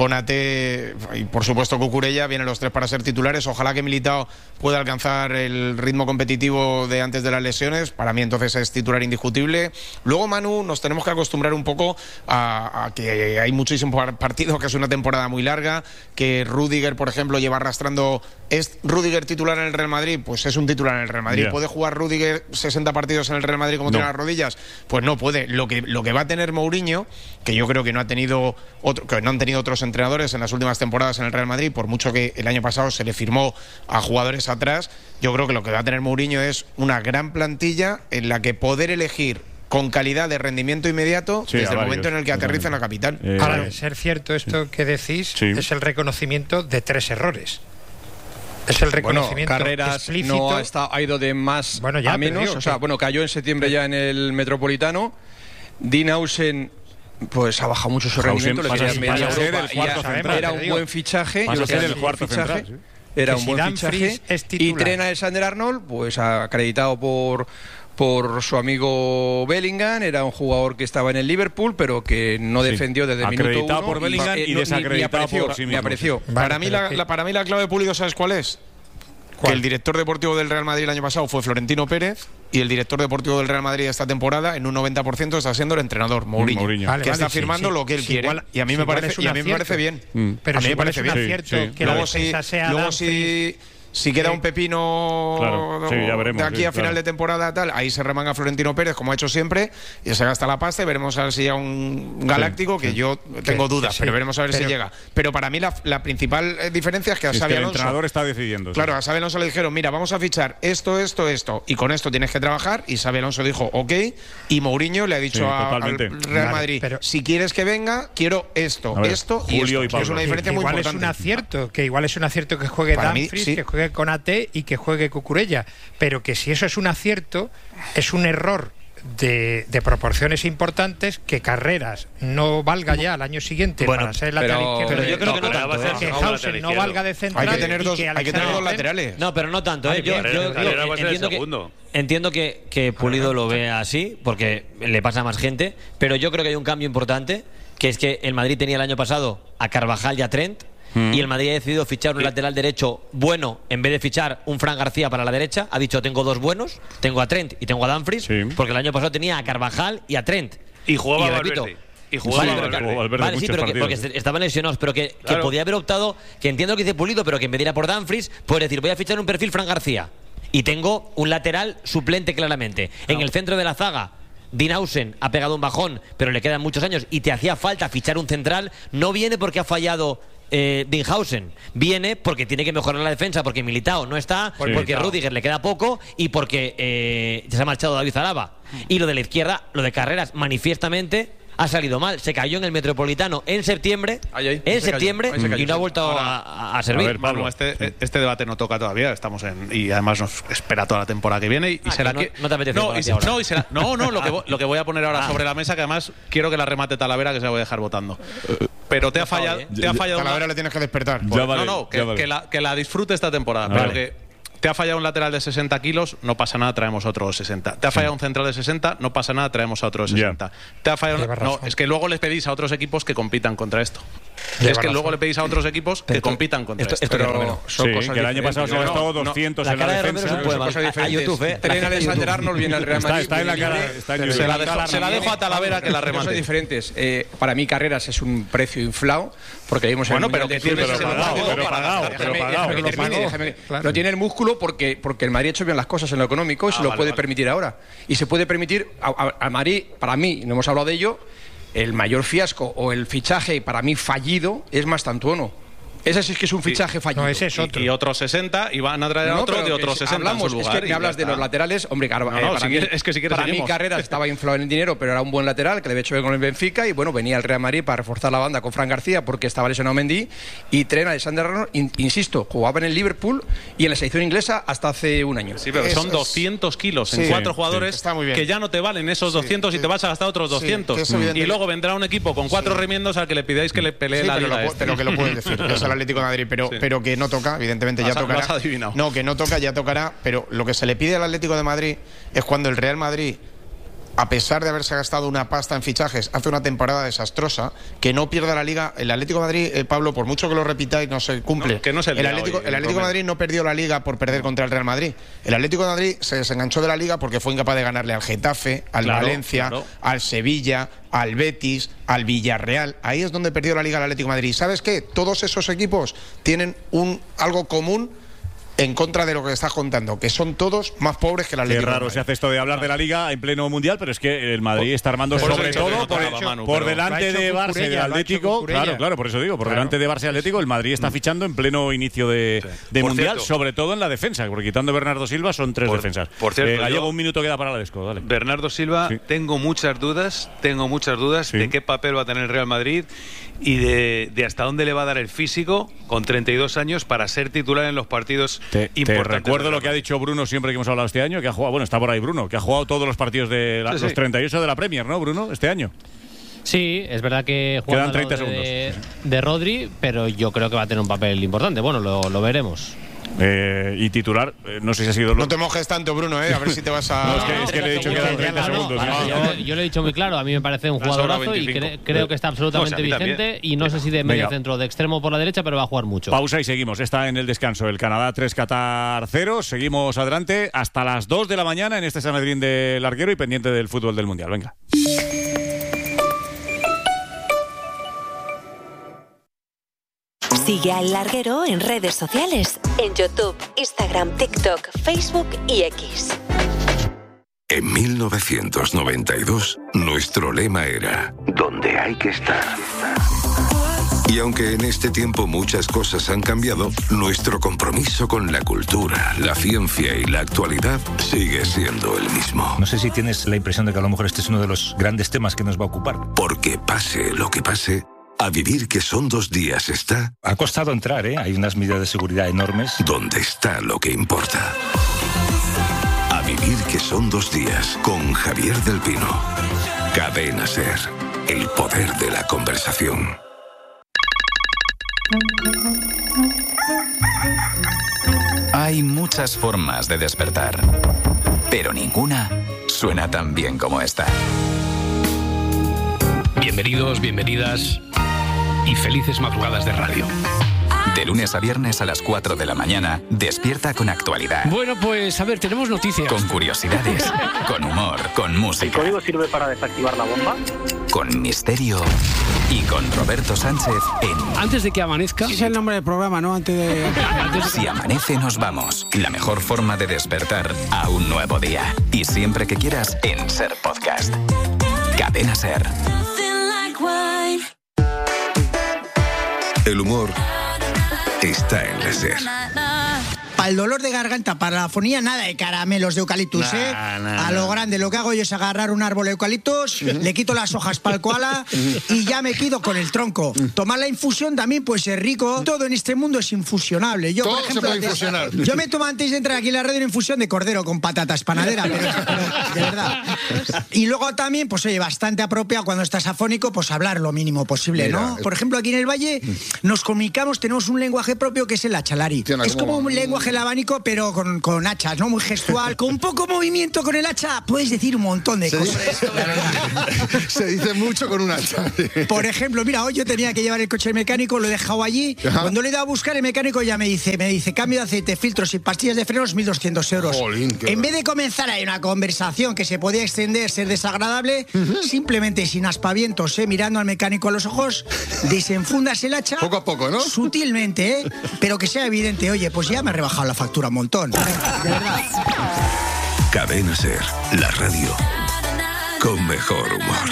Konaté y por supuesto Cucurella vienen los tres para ser titulares. Ojalá que Militao pueda alcanzar el ritmo competitivo de antes de las lesiones. Para mí entonces es titular indiscutible. Luego, Manu, nos tenemos que acostumbrar un poco a, a que hay muchísimos partidos, que es una temporada muy larga, que Rüdiger, por ejemplo, lleva arrastrando. ¿Es Rüdiger titular en el Real Madrid? Pues es un titular en el Real Madrid. Yeah. ¿Puede jugar Rüdiger sesenta partidos en el Real Madrid como no. tiene las rodillas? Pues no puede. Lo que Lo que va a tener Mourinho, que yo creo que no ha tenido otro, que no han tenido otros entrenadores en las últimas temporadas en el Real Madrid, por mucho que el año pasado se le firmó a jugadores atrás, yo creo que lo que va a tener Mourinho es una gran plantilla en la que poder elegir con calidad de rendimiento inmediato sí, desde el momento en el que aterriza en la capital. Eh, Ahora, de ser cierto esto sí. que decís, sí. es el reconocimiento de tres errores. Es el reconocimiento bueno, Carreras explícito. No ha, estado, ha ido de más bueno, ya, a menos, digo, o sea, bueno, cayó en septiembre ya en el Metropolitano. Dean Hausen pues ha bajado mucho su rendimiento, le quería media Europa, ya, era un buen fichaje, yo ser el cuarto fichaje, central, sí. era un buen fichaje, y Trent Alexander-Arnold pues acreditado por por su amigo Bellingham, era un jugador que estaba en el Liverpool, pero que no sí. defendió desde el minuto uno. Acreditado por Bellingham y, y desacreditado ni, ni por sí mismo. Me apreció. Vale, para, mí la, que... la, para mí la clave de Pulido, ¿sabes cuál es? ¿Cuál? Que el director deportivo del Real Madrid el año pasado fue Florentino Pérez, y el director deportivo del Real Madrid esta temporada en un noventa por ciento está siendo el entrenador Mourinho, Mourinho. Vale, que vale, está sí, firmando sí, lo que él sí, quiere igual, y a mí me parece y a mí me parece bien. Mm. Pero a mí si me parece bien. Es cierto sí, sí. que luego si luego si Si queda un pepino claro, sí, ya veremos, de aquí sí, a final claro. de temporada tal, ahí se remanga Florentino Pérez, como ha hecho siempre, y se gasta la pasta y veremos a ver si llega un galáctico, sí, que sí. yo tengo que, dudas, que sí, pero veremos a ver pero, si llega. Pero para mí la, la principal diferencia es que a es Xabi que el Alonso, entrenador está decidiendo. Claro, sí. a Xabi Alonso le dijeron, mira, vamos a fichar esto, esto, esto, y con esto tienes que trabajar, y Xabi Alonso dijo, ok, y Mourinho le ha dicho sí, a, al Real vale, Madrid, pero, si quieres que venga, quiero esto, ver, esto y Julio esto. Y es una diferencia que muy igual importante. Es un acierto, que igual es un acierto que juegue Dumfries, sí. que juegue Konaté y que juegue Cucurella, pero que si eso es un acierto, es un error de, de proporciones importantes que Carreras no valga ya al año siguiente bueno, para ser lateral pero, izquierdo. Pero yo creo no, que no tanto, ¿eh? Que Hausen no valga de central. Hay que tener dos, hay que tener dos laterales. No, pero no tanto. ¿eh? Yo, yo, yo, yo entiendo que, entiendo que, que Pulido lo vea así, porque le pasa a más gente, pero yo creo que hay un cambio importante, que es que el Madrid tenía el año pasado a Carvajal y a Trent, mm. y el Madrid ha decidido fichar un sí. lateral derecho bueno en vez de fichar un Fran García para la derecha. Ha dicho, tengo dos buenos, tengo a Trent y tengo a Dumfries, sí. porque el año pasado tenía a Carvajal y a Trent. Y jugaba y repito, Valverde. Y jugaba vale, Valverde. Vale, vale sí, pero que, porque estaban lesionados, pero que, claro. que podía haber optado, que entiendo lo que dice Pulido, pero que en vez de ir a por Dumfries, puede decir, voy a fichar un perfil Fran García. Y tengo un lateral suplente claramente. No. En el centro de la zaga, Dinausen ha pegado un bajón, pero le quedan muchos años y te hacía falta fichar un central. No viene porque ha fallado eh, Dinhausen, viene porque tiene que mejorar la defensa, porque Militao no está, sí, porque claro. Rüdiger le queda poco y porque eh, ya se ha marchado David Alaba. Y lo de la izquierda, lo de Carreras, manifiestamente ha salido mal. Se cayó en el Metropolitano en septiembre, ay, ay, en septiembre cayó, cayó, y no ha vuelto Ahora, a, a servir. A ver, Pablo, este, sí. este debate no toca todavía, estamos en y además nos espera toda la temporada que viene y, ah, y será que que no te apetece no, y, no, y será, no, no, lo que lo que voy a poner ahora ah. sobre la mesa, que además quiero que la remate Talavera, que se la voy a dejar votando. Pero te ha fallado, ¿eh? te ha fallado Talavera una... le tienes que despertar. Pues, vale, no, no, que, vale. que, la, que la disfrute esta temporada, vale. pero que te ha fallado un lateral de sesenta kilos, no pasa nada, traemos otro sesenta. Te ha fallado sí. un central de sesenta, no pasa nada, traemos a otro de sesenta. Yeah. Te ha fallado no, es que luego les pedís a otros equipos que compitan contra esto. Lleva es que razón. Luego le pedís a otros equipos que esto, compitan contra esto. esto. Pero bueno, son sí, cosas que el año pasado se ha gastado no, doscientos no, en la, la defensa. Son cosas diferentes. A YouTube, ¿eh? Tren Alexander Arnold viene al Real Madrid. Está, está en la cara. Está en se, la dejo, se la dejo a Talavera que la remate. Son diferentes. Eh, para mí Carreras es un precio inflado porque vimos bueno, pero que tiene pero pagado, pero pagado. No tiene el músculo porque porque el Madrid ha hecho bien las cosas en lo económico y se lo puede permitir ahora. Y se puede permitir al Madrid, para mí, no hemos hablado de ello, el mayor fiasco o el fichaje para mí fallido es Mastantuono. Ese sí es que es un fichaje fallido. No, ese es otro. Y, y otros sesenta, y van a traer a no, otro de otros sesenta hablamos, en su lugar. Es que me hablas de los laterales, hombre, Carva, no, no, eh, para si mí, quieres, es que si quieres para seguimos. mí Carreras estaba inflado en el dinero, pero era un buen lateral, que le había hecho bien con el Benfica, y bueno, venía el Real Madrid para reforzar la banda con Fran García, porque estaba lesionado Mendy, y Trent Alexander-Arnold, in, insisto, jugaba en el Liverpool y en la selección inglesa hasta hace un año. Sí, pero es, son doscientos kilos sí, en cuatro sí, jugadores sí, que ya no te valen esos sí, doscientos sí, y te vas a gastar otros sí, doscientos. Y luego vendrá un equipo con cuatro sí. remiendos al que le pidáis que le pelee sí, la pero liga. Lo, este. Pero que lo puedes decir, que es el Atlético de Madrid, pero, sí. pero que no toca. Evidentemente ya tocará. No, que no toca, ya tocará, pero lo que se le pide al Atlético de Madrid es cuando el Real Madrid, a pesar de haberse gastado una pasta en fichajes, hace una temporada desastrosa, que no pierda la Liga. El Atlético de Madrid, eh, Pablo, por mucho que lo repitáis, no se cumple. No, que no se el Atlético, hoy, el Atlético de Madrid no perdió la Liga por perder contra el Real Madrid. El Atlético de Madrid se desenganchó de la Liga porque fue incapaz de ganarle al Getafe, al claro, Valencia, claro. al Sevilla, al Betis, al Villarreal. Ahí es donde perdió la Liga el Atlético de Madrid. ¿Sabes qué? Todos esos equipos tienen un algo común en contra de lo que estás contando, que son todos más pobres que el Atlético. Qué raro se hace esto de hablar de la Liga en pleno Mundial, pero es que el Madrid está armando por sobre todo por, hecho, Manu, por delante de Barça y del Atlético. Claro, claro, por eso digo, por claro. delante de Barça y Atlético, el Madrid está fichando en pleno inicio de, sí. de Mundial, cierto, sobre todo en la defensa, porque quitando a Bernardo Silva son tres por, defensas. Por cierto, eh, Gallego, un minuto queda para la Desco, dale. Bernardo Silva, sí. tengo muchas dudas, tengo muchas dudas sí. de qué papel va a tener el Real Madrid y de, de hasta dónde le va a dar el físico con treinta y dos años para ser titular en los partidos te, importantes. Te recuerdo lo que ha dicho Bruno siempre que hemos hablado este año, que ha jugado, bueno, está por ahí Bruno, que ha jugado todos los partidos de la, sí, sí. los treinta y ocho de la Premier, ¿no, Bruno? Este año. Sí, es verdad que quedan treinta segundos de, de Rodri, pero yo creo que va a tener un papel importante. Bueno, lo, lo veremos. Eh, y titular, eh, no sé si ha sido... Lo... No te mojes tanto, Bruno, ¿eh? A ver si te vas a... No, es, que, es que le he dicho que eran treinta segundos. No, no, yo, yo le he dicho muy claro, a mí me parece un jugadorazo y cre creo que está absolutamente no, o sea, vigente y no sé si de medio Venga. centro, de extremo por la derecha, pero va a jugar mucho. Pausa y seguimos, está en el descanso el Canadá tres, Qatar cero, seguimos adelante hasta las dos de la mañana en este Sanedrín del Larguero y pendiente del fútbol del Mundial. Venga. Sigue al Larguero en redes sociales, en YouTube, Instagram, TikTok, Facebook y X. En mil novecientos noventa y dos, nuestro lema era «Donde hay que estar». Y aunque en este tiempo muchas cosas han cambiado, nuestro compromiso con la cultura, la ciencia y la actualidad sigue siendo el mismo. No sé si tienes la impresión de que a lo mejor este es uno de los grandes temas que nos va a ocupar. Porque pase lo que pase, a vivir que son dos días está... Ha costado entrar, ¿eh? Hay unas medidas de seguridad enormes. Donde está lo que importa. A vivir que son dos días con Javier del Pino. Cadena SER. El poder de la conversación. Hay muchas formas de despertar, pero ninguna suena tan bien como esta. Bienvenidos, bienvenidas y felices madrugadas de radio. De lunes a viernes a las cuatro de la mañana, despierta con actualidad. Bueno, pues a ver, tenemos noticias. Con curiosidades, con humor, con música. ¿El código sirve para desactivar la bomba? Con misterio y con Roberto Sánchez en... Antes de que amanezca... Ese es el nombre del programa, ¿no? Antes de... Antes de... Si amanece nos vamos. La mejor forma de despertar a un nuevo día. Y siempre que quieras en Ser Podcast. Cadena Ser. El humor está en la Ser. Para el dolor de garganta, para la afonía, nada de caramelos de eucaliptus, nah, ¿eh? Nah, a lo grande, lo que hago yo es agarrar un árbol de eucaliptus, uh-huh. le quito las hojas para el koala uh-huh. y ya me quedo con el tronco. Uh-huh. Tomar la infusión también puede ser rico. Todo en este mundo es infusionable. Yo, Todo por ejemplo, se puede antes, infusionar. Yo me tomo antes de entrar aquí en la radio una infusión de cordero con patatas panadera, pero, pero de verdad. Y luego también, pues oye, bastante apropiado cuando estás afónico, pues hablar lo mínimo posible, Mira, ¿no? Por ejemplo, aquí en el Valle nos comunicamos, tenemos un lenguaje propio que es el achalari. Tiene es como un lenguaje el abanico, pero con, con hachas, ¿no? Muy gestual. Con poco movimiento con el hacha puedes decir un montón de se cosas. Dice, se dice mucho con un hacha. Por ejemplo, mira, hoy yo tenía que llevar el coche al mecánico, lo he dejado allí. Ajá. Cuando le he dado a buscar, el mecánico ya me dice, me dice, cambio de aceite, filtros y pastillas de frenos, mil doscientos euros. Jolín, en vez de comenzar ahí una conversación que se podía extender, ser desagradable, uh-huh. simplemente sin aspavientos, ¿eh? Mirando al mecánico a los ojos, desenfundas el hacha. Poco a poco, ¿no? Sutilmente, ¿eh? Pero que sea evidente, oye, pues ya me ha rebajado la factura un montón. De verdad. Cadena Ser, la radio con mejor humor.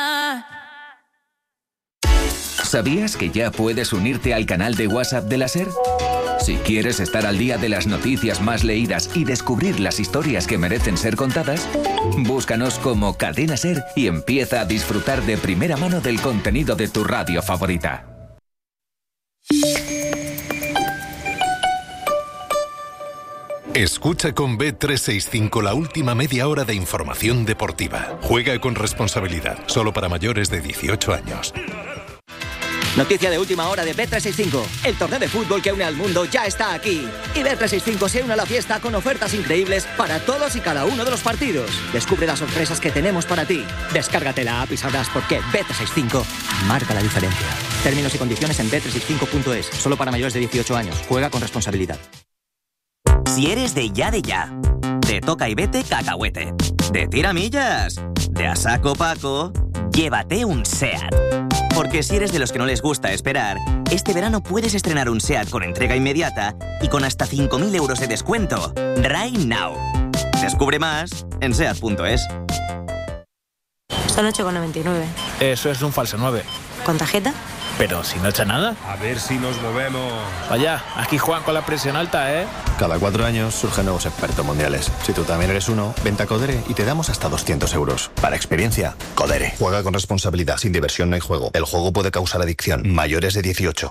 ¿Sabías que ya puedes unirte al canal de WhatsApp de la Ser? Si quieres estar al día de las noticias más leídas y descubrir las historias que merecen ser contadas, búscanos como Cadena Ser y empieza a disfrutar de primera mano del contenido de tu radio favorita. Escucha con B trescientos sesenta y cinco la última media hora de información deportiva. Juega con responsabilidad, solo para mayores de dieciocho años. Noticia de última hora de B trescientos sesenta y cinco. El torneo de fútbol que une al mundo ya está aquí. Y B trescientos sesenta y cinco se une a la fiesta con ofertas increíbles para todos y cada uno de los partidos. Descubre las sorpresas que tenemos para ti. Descárgate la app y sabrás por qué B trescientos sesenta y cinco marca la diferencia. Términos y condiciones en B trescientos sesenta y cinco punto es. Solo para mayores de dieciocho años. Juega con responsabilidad. Si eres de ya de ya, de toca y vete cacahuete, de tiramillas, de a saco Paco, llévate un SEAT. Porque si eres de los que no les gusta esperar, este verano puedes estrenar un SEAT con entrega inmediata y con hasta cinco mil euros de descuento. Right now. Descubre más en seat punto es. Son ocho con noventa y nueve. Eso es un falso nueve. ¿Con tarjeta? Pero si no echa nada. A ver si nos movemos. Vaya, aquí juegan con la presión alta, ¿eh? Cada cuatro años surgen nuevos expertos mundiales. Si tú también eres uno, vente a Codere y te damos hasta doscientos euros. Para experiencia, Codere. Juega con responsabilidad. Sin diversión no hay juego. El juego puede causar adicción. Mayores de dieciocho.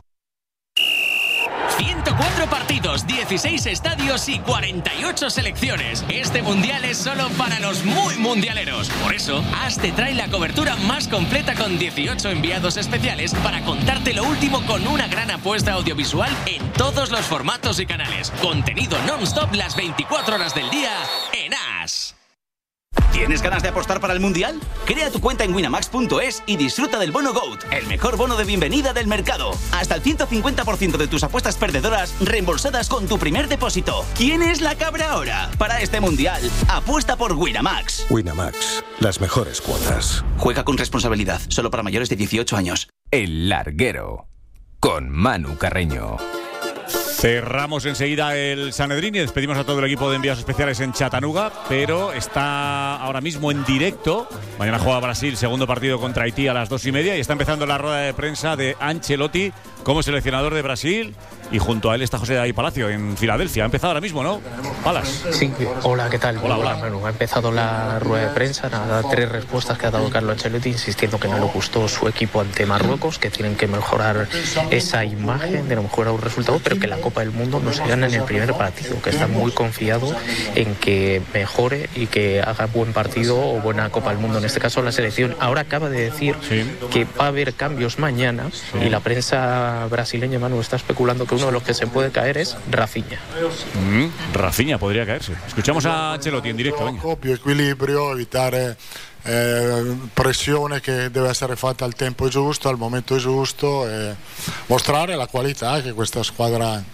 ciento cuatro partidos, dieciséis estadios y cuarenta y ocho selecciones. Este mundial es solo para los muy mundialeros. Por eso, AS te trae la cobertura más completa con dieciocho enviados especiales para contarte lo último con una gran apuesta audiovisual en todos los formatos y canales. Contenido non-stop las veinticuatro horas del día en AS. ¿Tienes ganas de apostar para el Mundial? Crea tu cuenta en winamax punto es y disfruta del bono GOAT, el mejor bono de bienvenida del mercado. Hasta el ciento cincuenta por ciento de tus apuestas perdedoras reembolsadas con tu primer depósito. ¿Quién es la cabra ahora? Para este Mundial, apuesta por Winamax. Winamax, las mejores cuotas. Juega con responsabilidad, solo para mayores de dieciocho años. El Larguero, con Manu Carreño. Cerramos enseguida el Sanedrín y despedimos a todo el equipo de enviados especiales en Chattanooga, pero está ahora mismo en directo. Mañana juega Brasil, segundo partido contra Haití a las dos y media, y está empezando la rueda de prensa de Ancelotti como seleccionador de Brasil, y junto a él está José David Palacio en Filadelfia. Ha empezado ahora mismo, ¿no? Palas. Sí, hola, ¿qué tal? Hola, hola. Bueno, ha empezado la rueda de prensa, nada, tres respuestas que ha dado Carlo Ancelotti, insistiendo que no le gustó su equipo ante Marruecos, que tienen que mejorar esa imagen, de no mejorar un resultado, pero que la Copa del Mundo no se gana en el primer partido, que está muy confiado en que mejore y que haga buen partido o buena Copa del Mundo, en este caso la selección. Ahora acaba de decir sí. que va a haber cambios mañana, sí. y la prensa brasileña, Manu, está especulando que uno de los que se puede caer es Rafinha. Mm, Rafinha podría caerse. Escuchamos a Ancelotti en directo. Copio, equilibrio, evitar eh, pressione che deve essere fatta al tempo giusto, al momento giusto, e mostrare la qualità che questa squadra ha.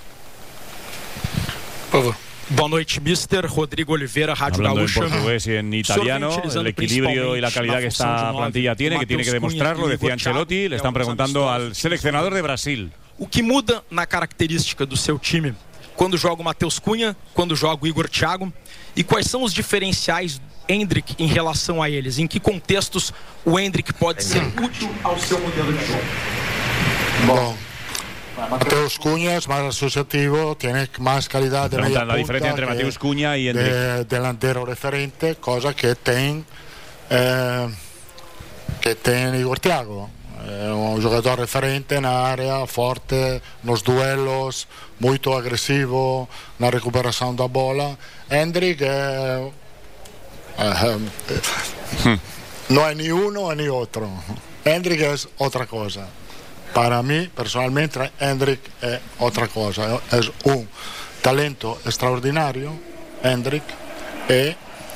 Boa noite, mister Rodrigo Oliveira, Rádio Hablando en Gaúcha. portugués y en italiano, el equilibrio y la calidad que esta plantilla tiene, que tiene que demostrarlo, decía Ancelotti. Le están preguntando al seleccionador de Brasil. O que muda na característica do seu time quando joga o Matheus Cunha, quando joga o Igor Thiago? E quais são os diferenciais do Endrick em relação a eles? Em que contextos o Endrick pode ser útil ao seu modelo de jogo? Bom, Mateus Cunha es más asociativo, tiene más calidad de media la diferencia entre Mateus Cunha y Endrick. De delantero referente, cosa que ten eh, che ten Igor Thiago. È un giocatore referente in area, forte nos duelos, molto aggressivo na recuperação da bola. Endrick è, eh, eh, no es ni uno ni otro. Endrick es otra cosa. Para mí, personalmente, Endrick è otra cosa. È un talento straordinario, Endrick, e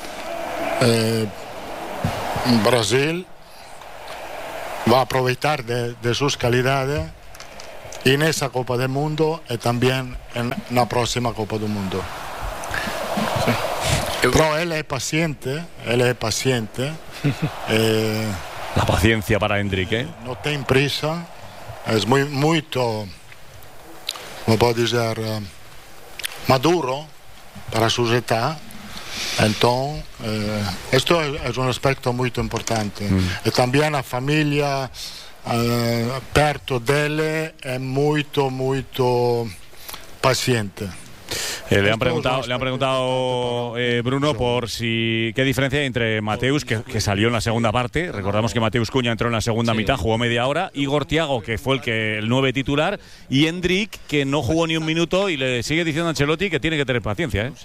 eh, Brasil va a aprovechar de, de sus calidades en esa Copa del Mundo y también en la próxima Copa del Mundo. Sí. Pero él es paciente, él es paciente. eh, la paciencia para Endrick, ¿eh? No tiene prisa, es muy, muy, como puedo decir, uh, maduro para su edad. Entonces, eh, esto es, es un aspecto muy importante. Mm. Y también la familia eh, perto de él es muy, muy paciente. Eh, le, han preguntado, le han preguntado eh, Bruno por si qué diferencia hay entre Mateus, que, que salió en la segunda parte. Recordamos que Mateus Cunha entró en la segunda sí. mitad, jugó media hora. Igor Thiago, que fue el que el nueve titular, y Endrick, que no jugó ni un minuto, y le sigue diciendo a Ancelotti que tiene que tener paciencia, ¿eh?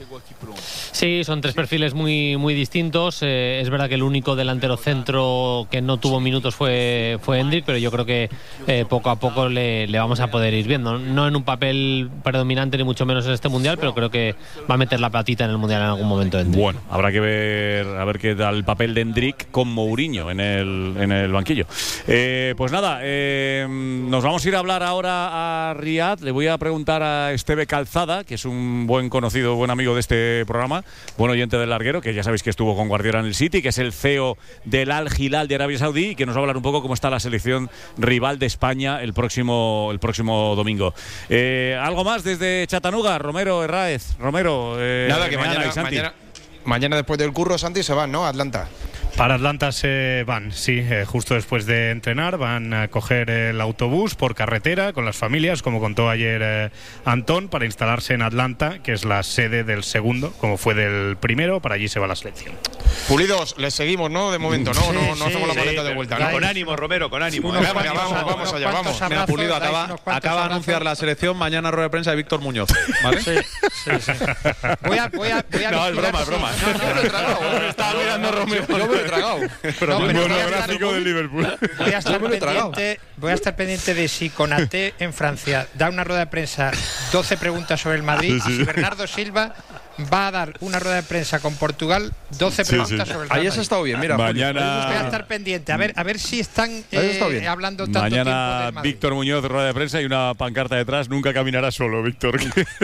Sí, son tres perfiles muy, muy distintos. Eh, es verdad que el único delantero centro que no tuvo minutos fue, fue Endrick, pero yo creo que eh, poco a poco le, le vamos a poder ir viendo. No en un papel predominante, ni mucho menos en este mundial, pero creo que va a meter la platita en el mundial en algún momento. Endrick. Bueno, habrá que ver a ver qué da el papel de Endrick con Mourinho en el, en el banquillo. Eh, pues nada, eh, nos vamos a ir a hablar ahora a Riad. Le voy a preguntar a Esteve Calzada, que es un buen conocido, buen amigo de este programa, buen oyente del larguero, que ya sabéis que estuvo con Guardiola en el City, que es el C E O del Al Hilal de Arabia Saudí, y que nos va a hablar un poco cómo está la selección rival de España el próximo, el próximo domingo. Eh, ¿Algo más desde Chattanooga? Romero, Herráez, Romero. Eh, Nada, que mañana, mañana, mañana después del curro, Santi, se van, ¿no? A Atlanta. Para Atlanta se van, sí, eh, justo después de entrenar van a coger el autobús por carretera con las familias, como contó ayer eh, Antón, para instalarse en Atlanta, que es la sede del segundo, como fue del primero. Para allí se va la selección. Pulidos, les seguimos, ¿no? De momento, ¿no? Sí, no, no sí, hacemos la maleta sí, de vuelta, ¿no? Con ánimo, Romero, con ánimo. Vamos, vamos, vamos, vamos allá, vamos. Mira, Pulido, acaba, acaba de anunciar la selección mañana rueda de prensa de Víctor Muñoz, ¿vale? Sí, sí, sí. Voy a, voy a, voy a no, es broma, es broma. No, no, no, me tragado. Estaba mirando Romero. Yo me lo he tragado. Pero no, el monográfico del Liverpool. Voy a, estar pendiente, voy a estar pendiente de si Konaté en Francia da una rueda de prensa, doce preguntas sobre el Madrid, sí, sí. y si Bernardo Silva va a dar una rueda de prensa con Portugal, doce sí, preguntas sí. sobre el Real Ahí has estado bien, mira. Mañana voy a estar pendiente, a ver, a ver si están eh, hablando tanto mañana tiempo del Madrid. Víctor Muñoz, rueda de prensa y una pancarta detrás. Nunca caminará solo, Víctor.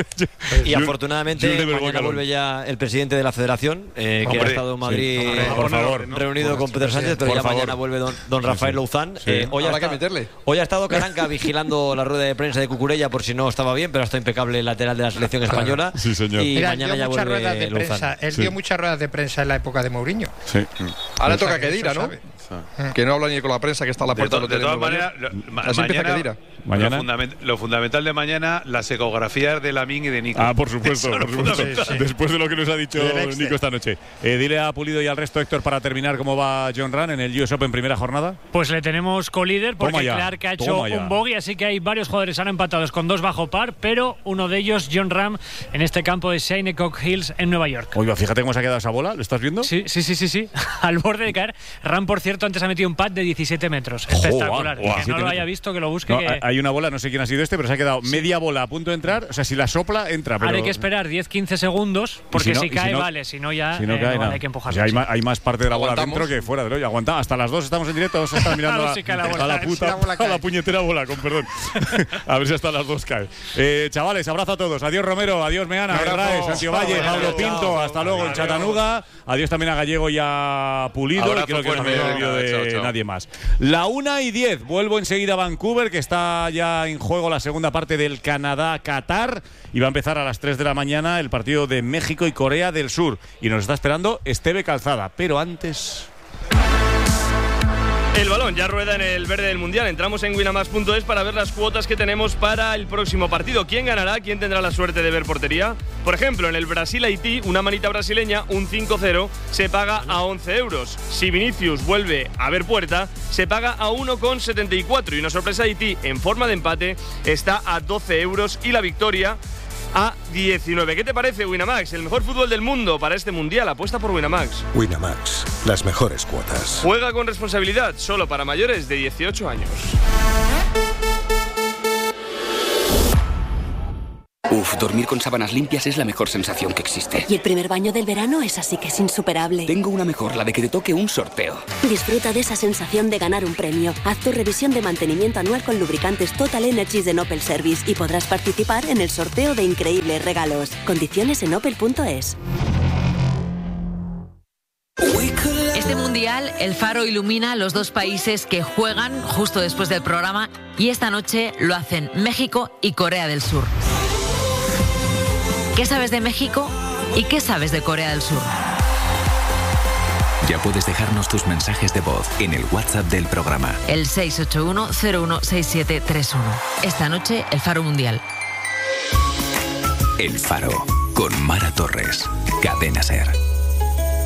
Y afortunadamente mañana vuelve ya el presidente de la Federación, eh, que ha estado en Madrid sí, hombre, por favor, reunido con Pedro Sánchez, pero ya favor. mañana vuelve don, don Rafael sí, sí. Louzán. Sí. Eh, hoy, ha que meterle. hoy ha estado Caranca vigilando la rueda de prensa de Cucurella por si no estaba bien, pero está impecable el lateral de la selección española. Sí, señor. Y Mira, mañana ya vuelve ruedas de prensa. Él sí. dio muchas ruedas de prensa en la época de Mourinho. Sí. Ahora toca que Kedira, ¿no? Que no habla ni con la prensa, que está a la puerta. De, to, de todas maneras, lo, ma mañana, mañana. Lo, fundament lo fundamental de mañana, las ecografías de Lamine y de Nico. Ah, por supuesto, por supuesto. Sí, sí. Después de lo que nos ha dicho Nico esta noche. Eh, dile a Pulido y al resto, Héctor, para terminar, cómo va John Ram en el U S Open primera jornada. Pues le tenemos co-líder porque Clark ha hecho un bogey, así que hay varios jugadores han empatados con dos bajo par, pero uno de ellos, John Ram, en este campo de Shinnecock Hills en Nueva York. Oiga, fíjate cómo se ha quedado esa bola, ¿lo estás viendo? Sí, sí, sí, sí, sí. Al borde de caer. Ram, por cierto, justo antes ha metido un pad de diecisiete metros. Espectacular. Oh, wow, wow. Que no lo haya visto, que lo busque. No, que... Hay una bola, no sé quién ha sido este, pero se ha quedado sí. media bola a punto de entrar. O sea, si la sopla, entra. Pero... Ahora hay que esperar diez quince segundos, porque si, no, si cae, si no, vale. Si no, ya si no eh, cae, no, no. hay que empujar. O sea, hay, más, hay más parte de la bola dentro que fuera del hoyo. Aguanta, hasta las dos estamos en directo. Vamos a estar mirando a, la bola, a la puta, si la a la puñetera bola, con perdón. A ver si hasta las dos cae. Eh, chavales, abrazo a todos. Adiós Romero, adiós Meana, Herrera, Santiago Valle, Pablo Pinto. Hasta luego en Chattanooga. Adiós también a Gallego y a Pulido. Abrazo, y creo que no me olvido de chao, chao. nadie más. La una y diez. Vuelvo enseguida a Vancouver, que está ya en juego la segunda parte del Canadá-Qatar. Y va a empezar a las tres de la mañana el partido de México y Corea del Sur. Y nos está esperando Esteve Calzada. Pero antes... El balón ya rueda en el verde del Mundial. Entramos en winamax punto es para ver las cuotas que tenemos para el próximo partido. ¿Quién ganará? ¿Quién tendrá la suerte de ver portería? Por ejemplo, en el Brasil-Haití, una manita brasileña, un cinco cero, se paga a once euros. Si Vinicius vuelve a ver puerta, se paga a uno con setenta y cuatro. Y una sorpresa Haití en forma de empate está a doce euros. Y la victoria a diecinueve. ¿Qué te parece, Winamax? El mejor fútbol del mundo para este Mundial. Apuesta por Winamax. Winamax, las mejores cuotas. Juega con responsabilidad, solo para mayores de dieciocho años. Uf, dormir con sábanas limpias es la mejor sensación que existe. Y el primer baño del verano es así que es insuperable. Tengo una mejor, la de que te toque un sorteo. Disfruta de esa sensación de ganar un premio. Haz tu revisión de mantenimiento anual con lubricantes Total Energies de Opel Service y podrás participar en el sorteo de increíbles regalos. Condiciones en opel punto es. Este mundial, el Faro ilumina los dos países que juegan justo después del programa y esta noche lo hacen México y Corea del Sur. ¿Qué sabes de México y qué sabes de Corea del Sur? Ya puedes dejarnos tus mensajes de voz en el WhatsApp del programa. El seis ocho uno cero uno seis siete tres uno. Esta noche, el Faro Mundial. El Faro, con Mara Torres. Cadena SER.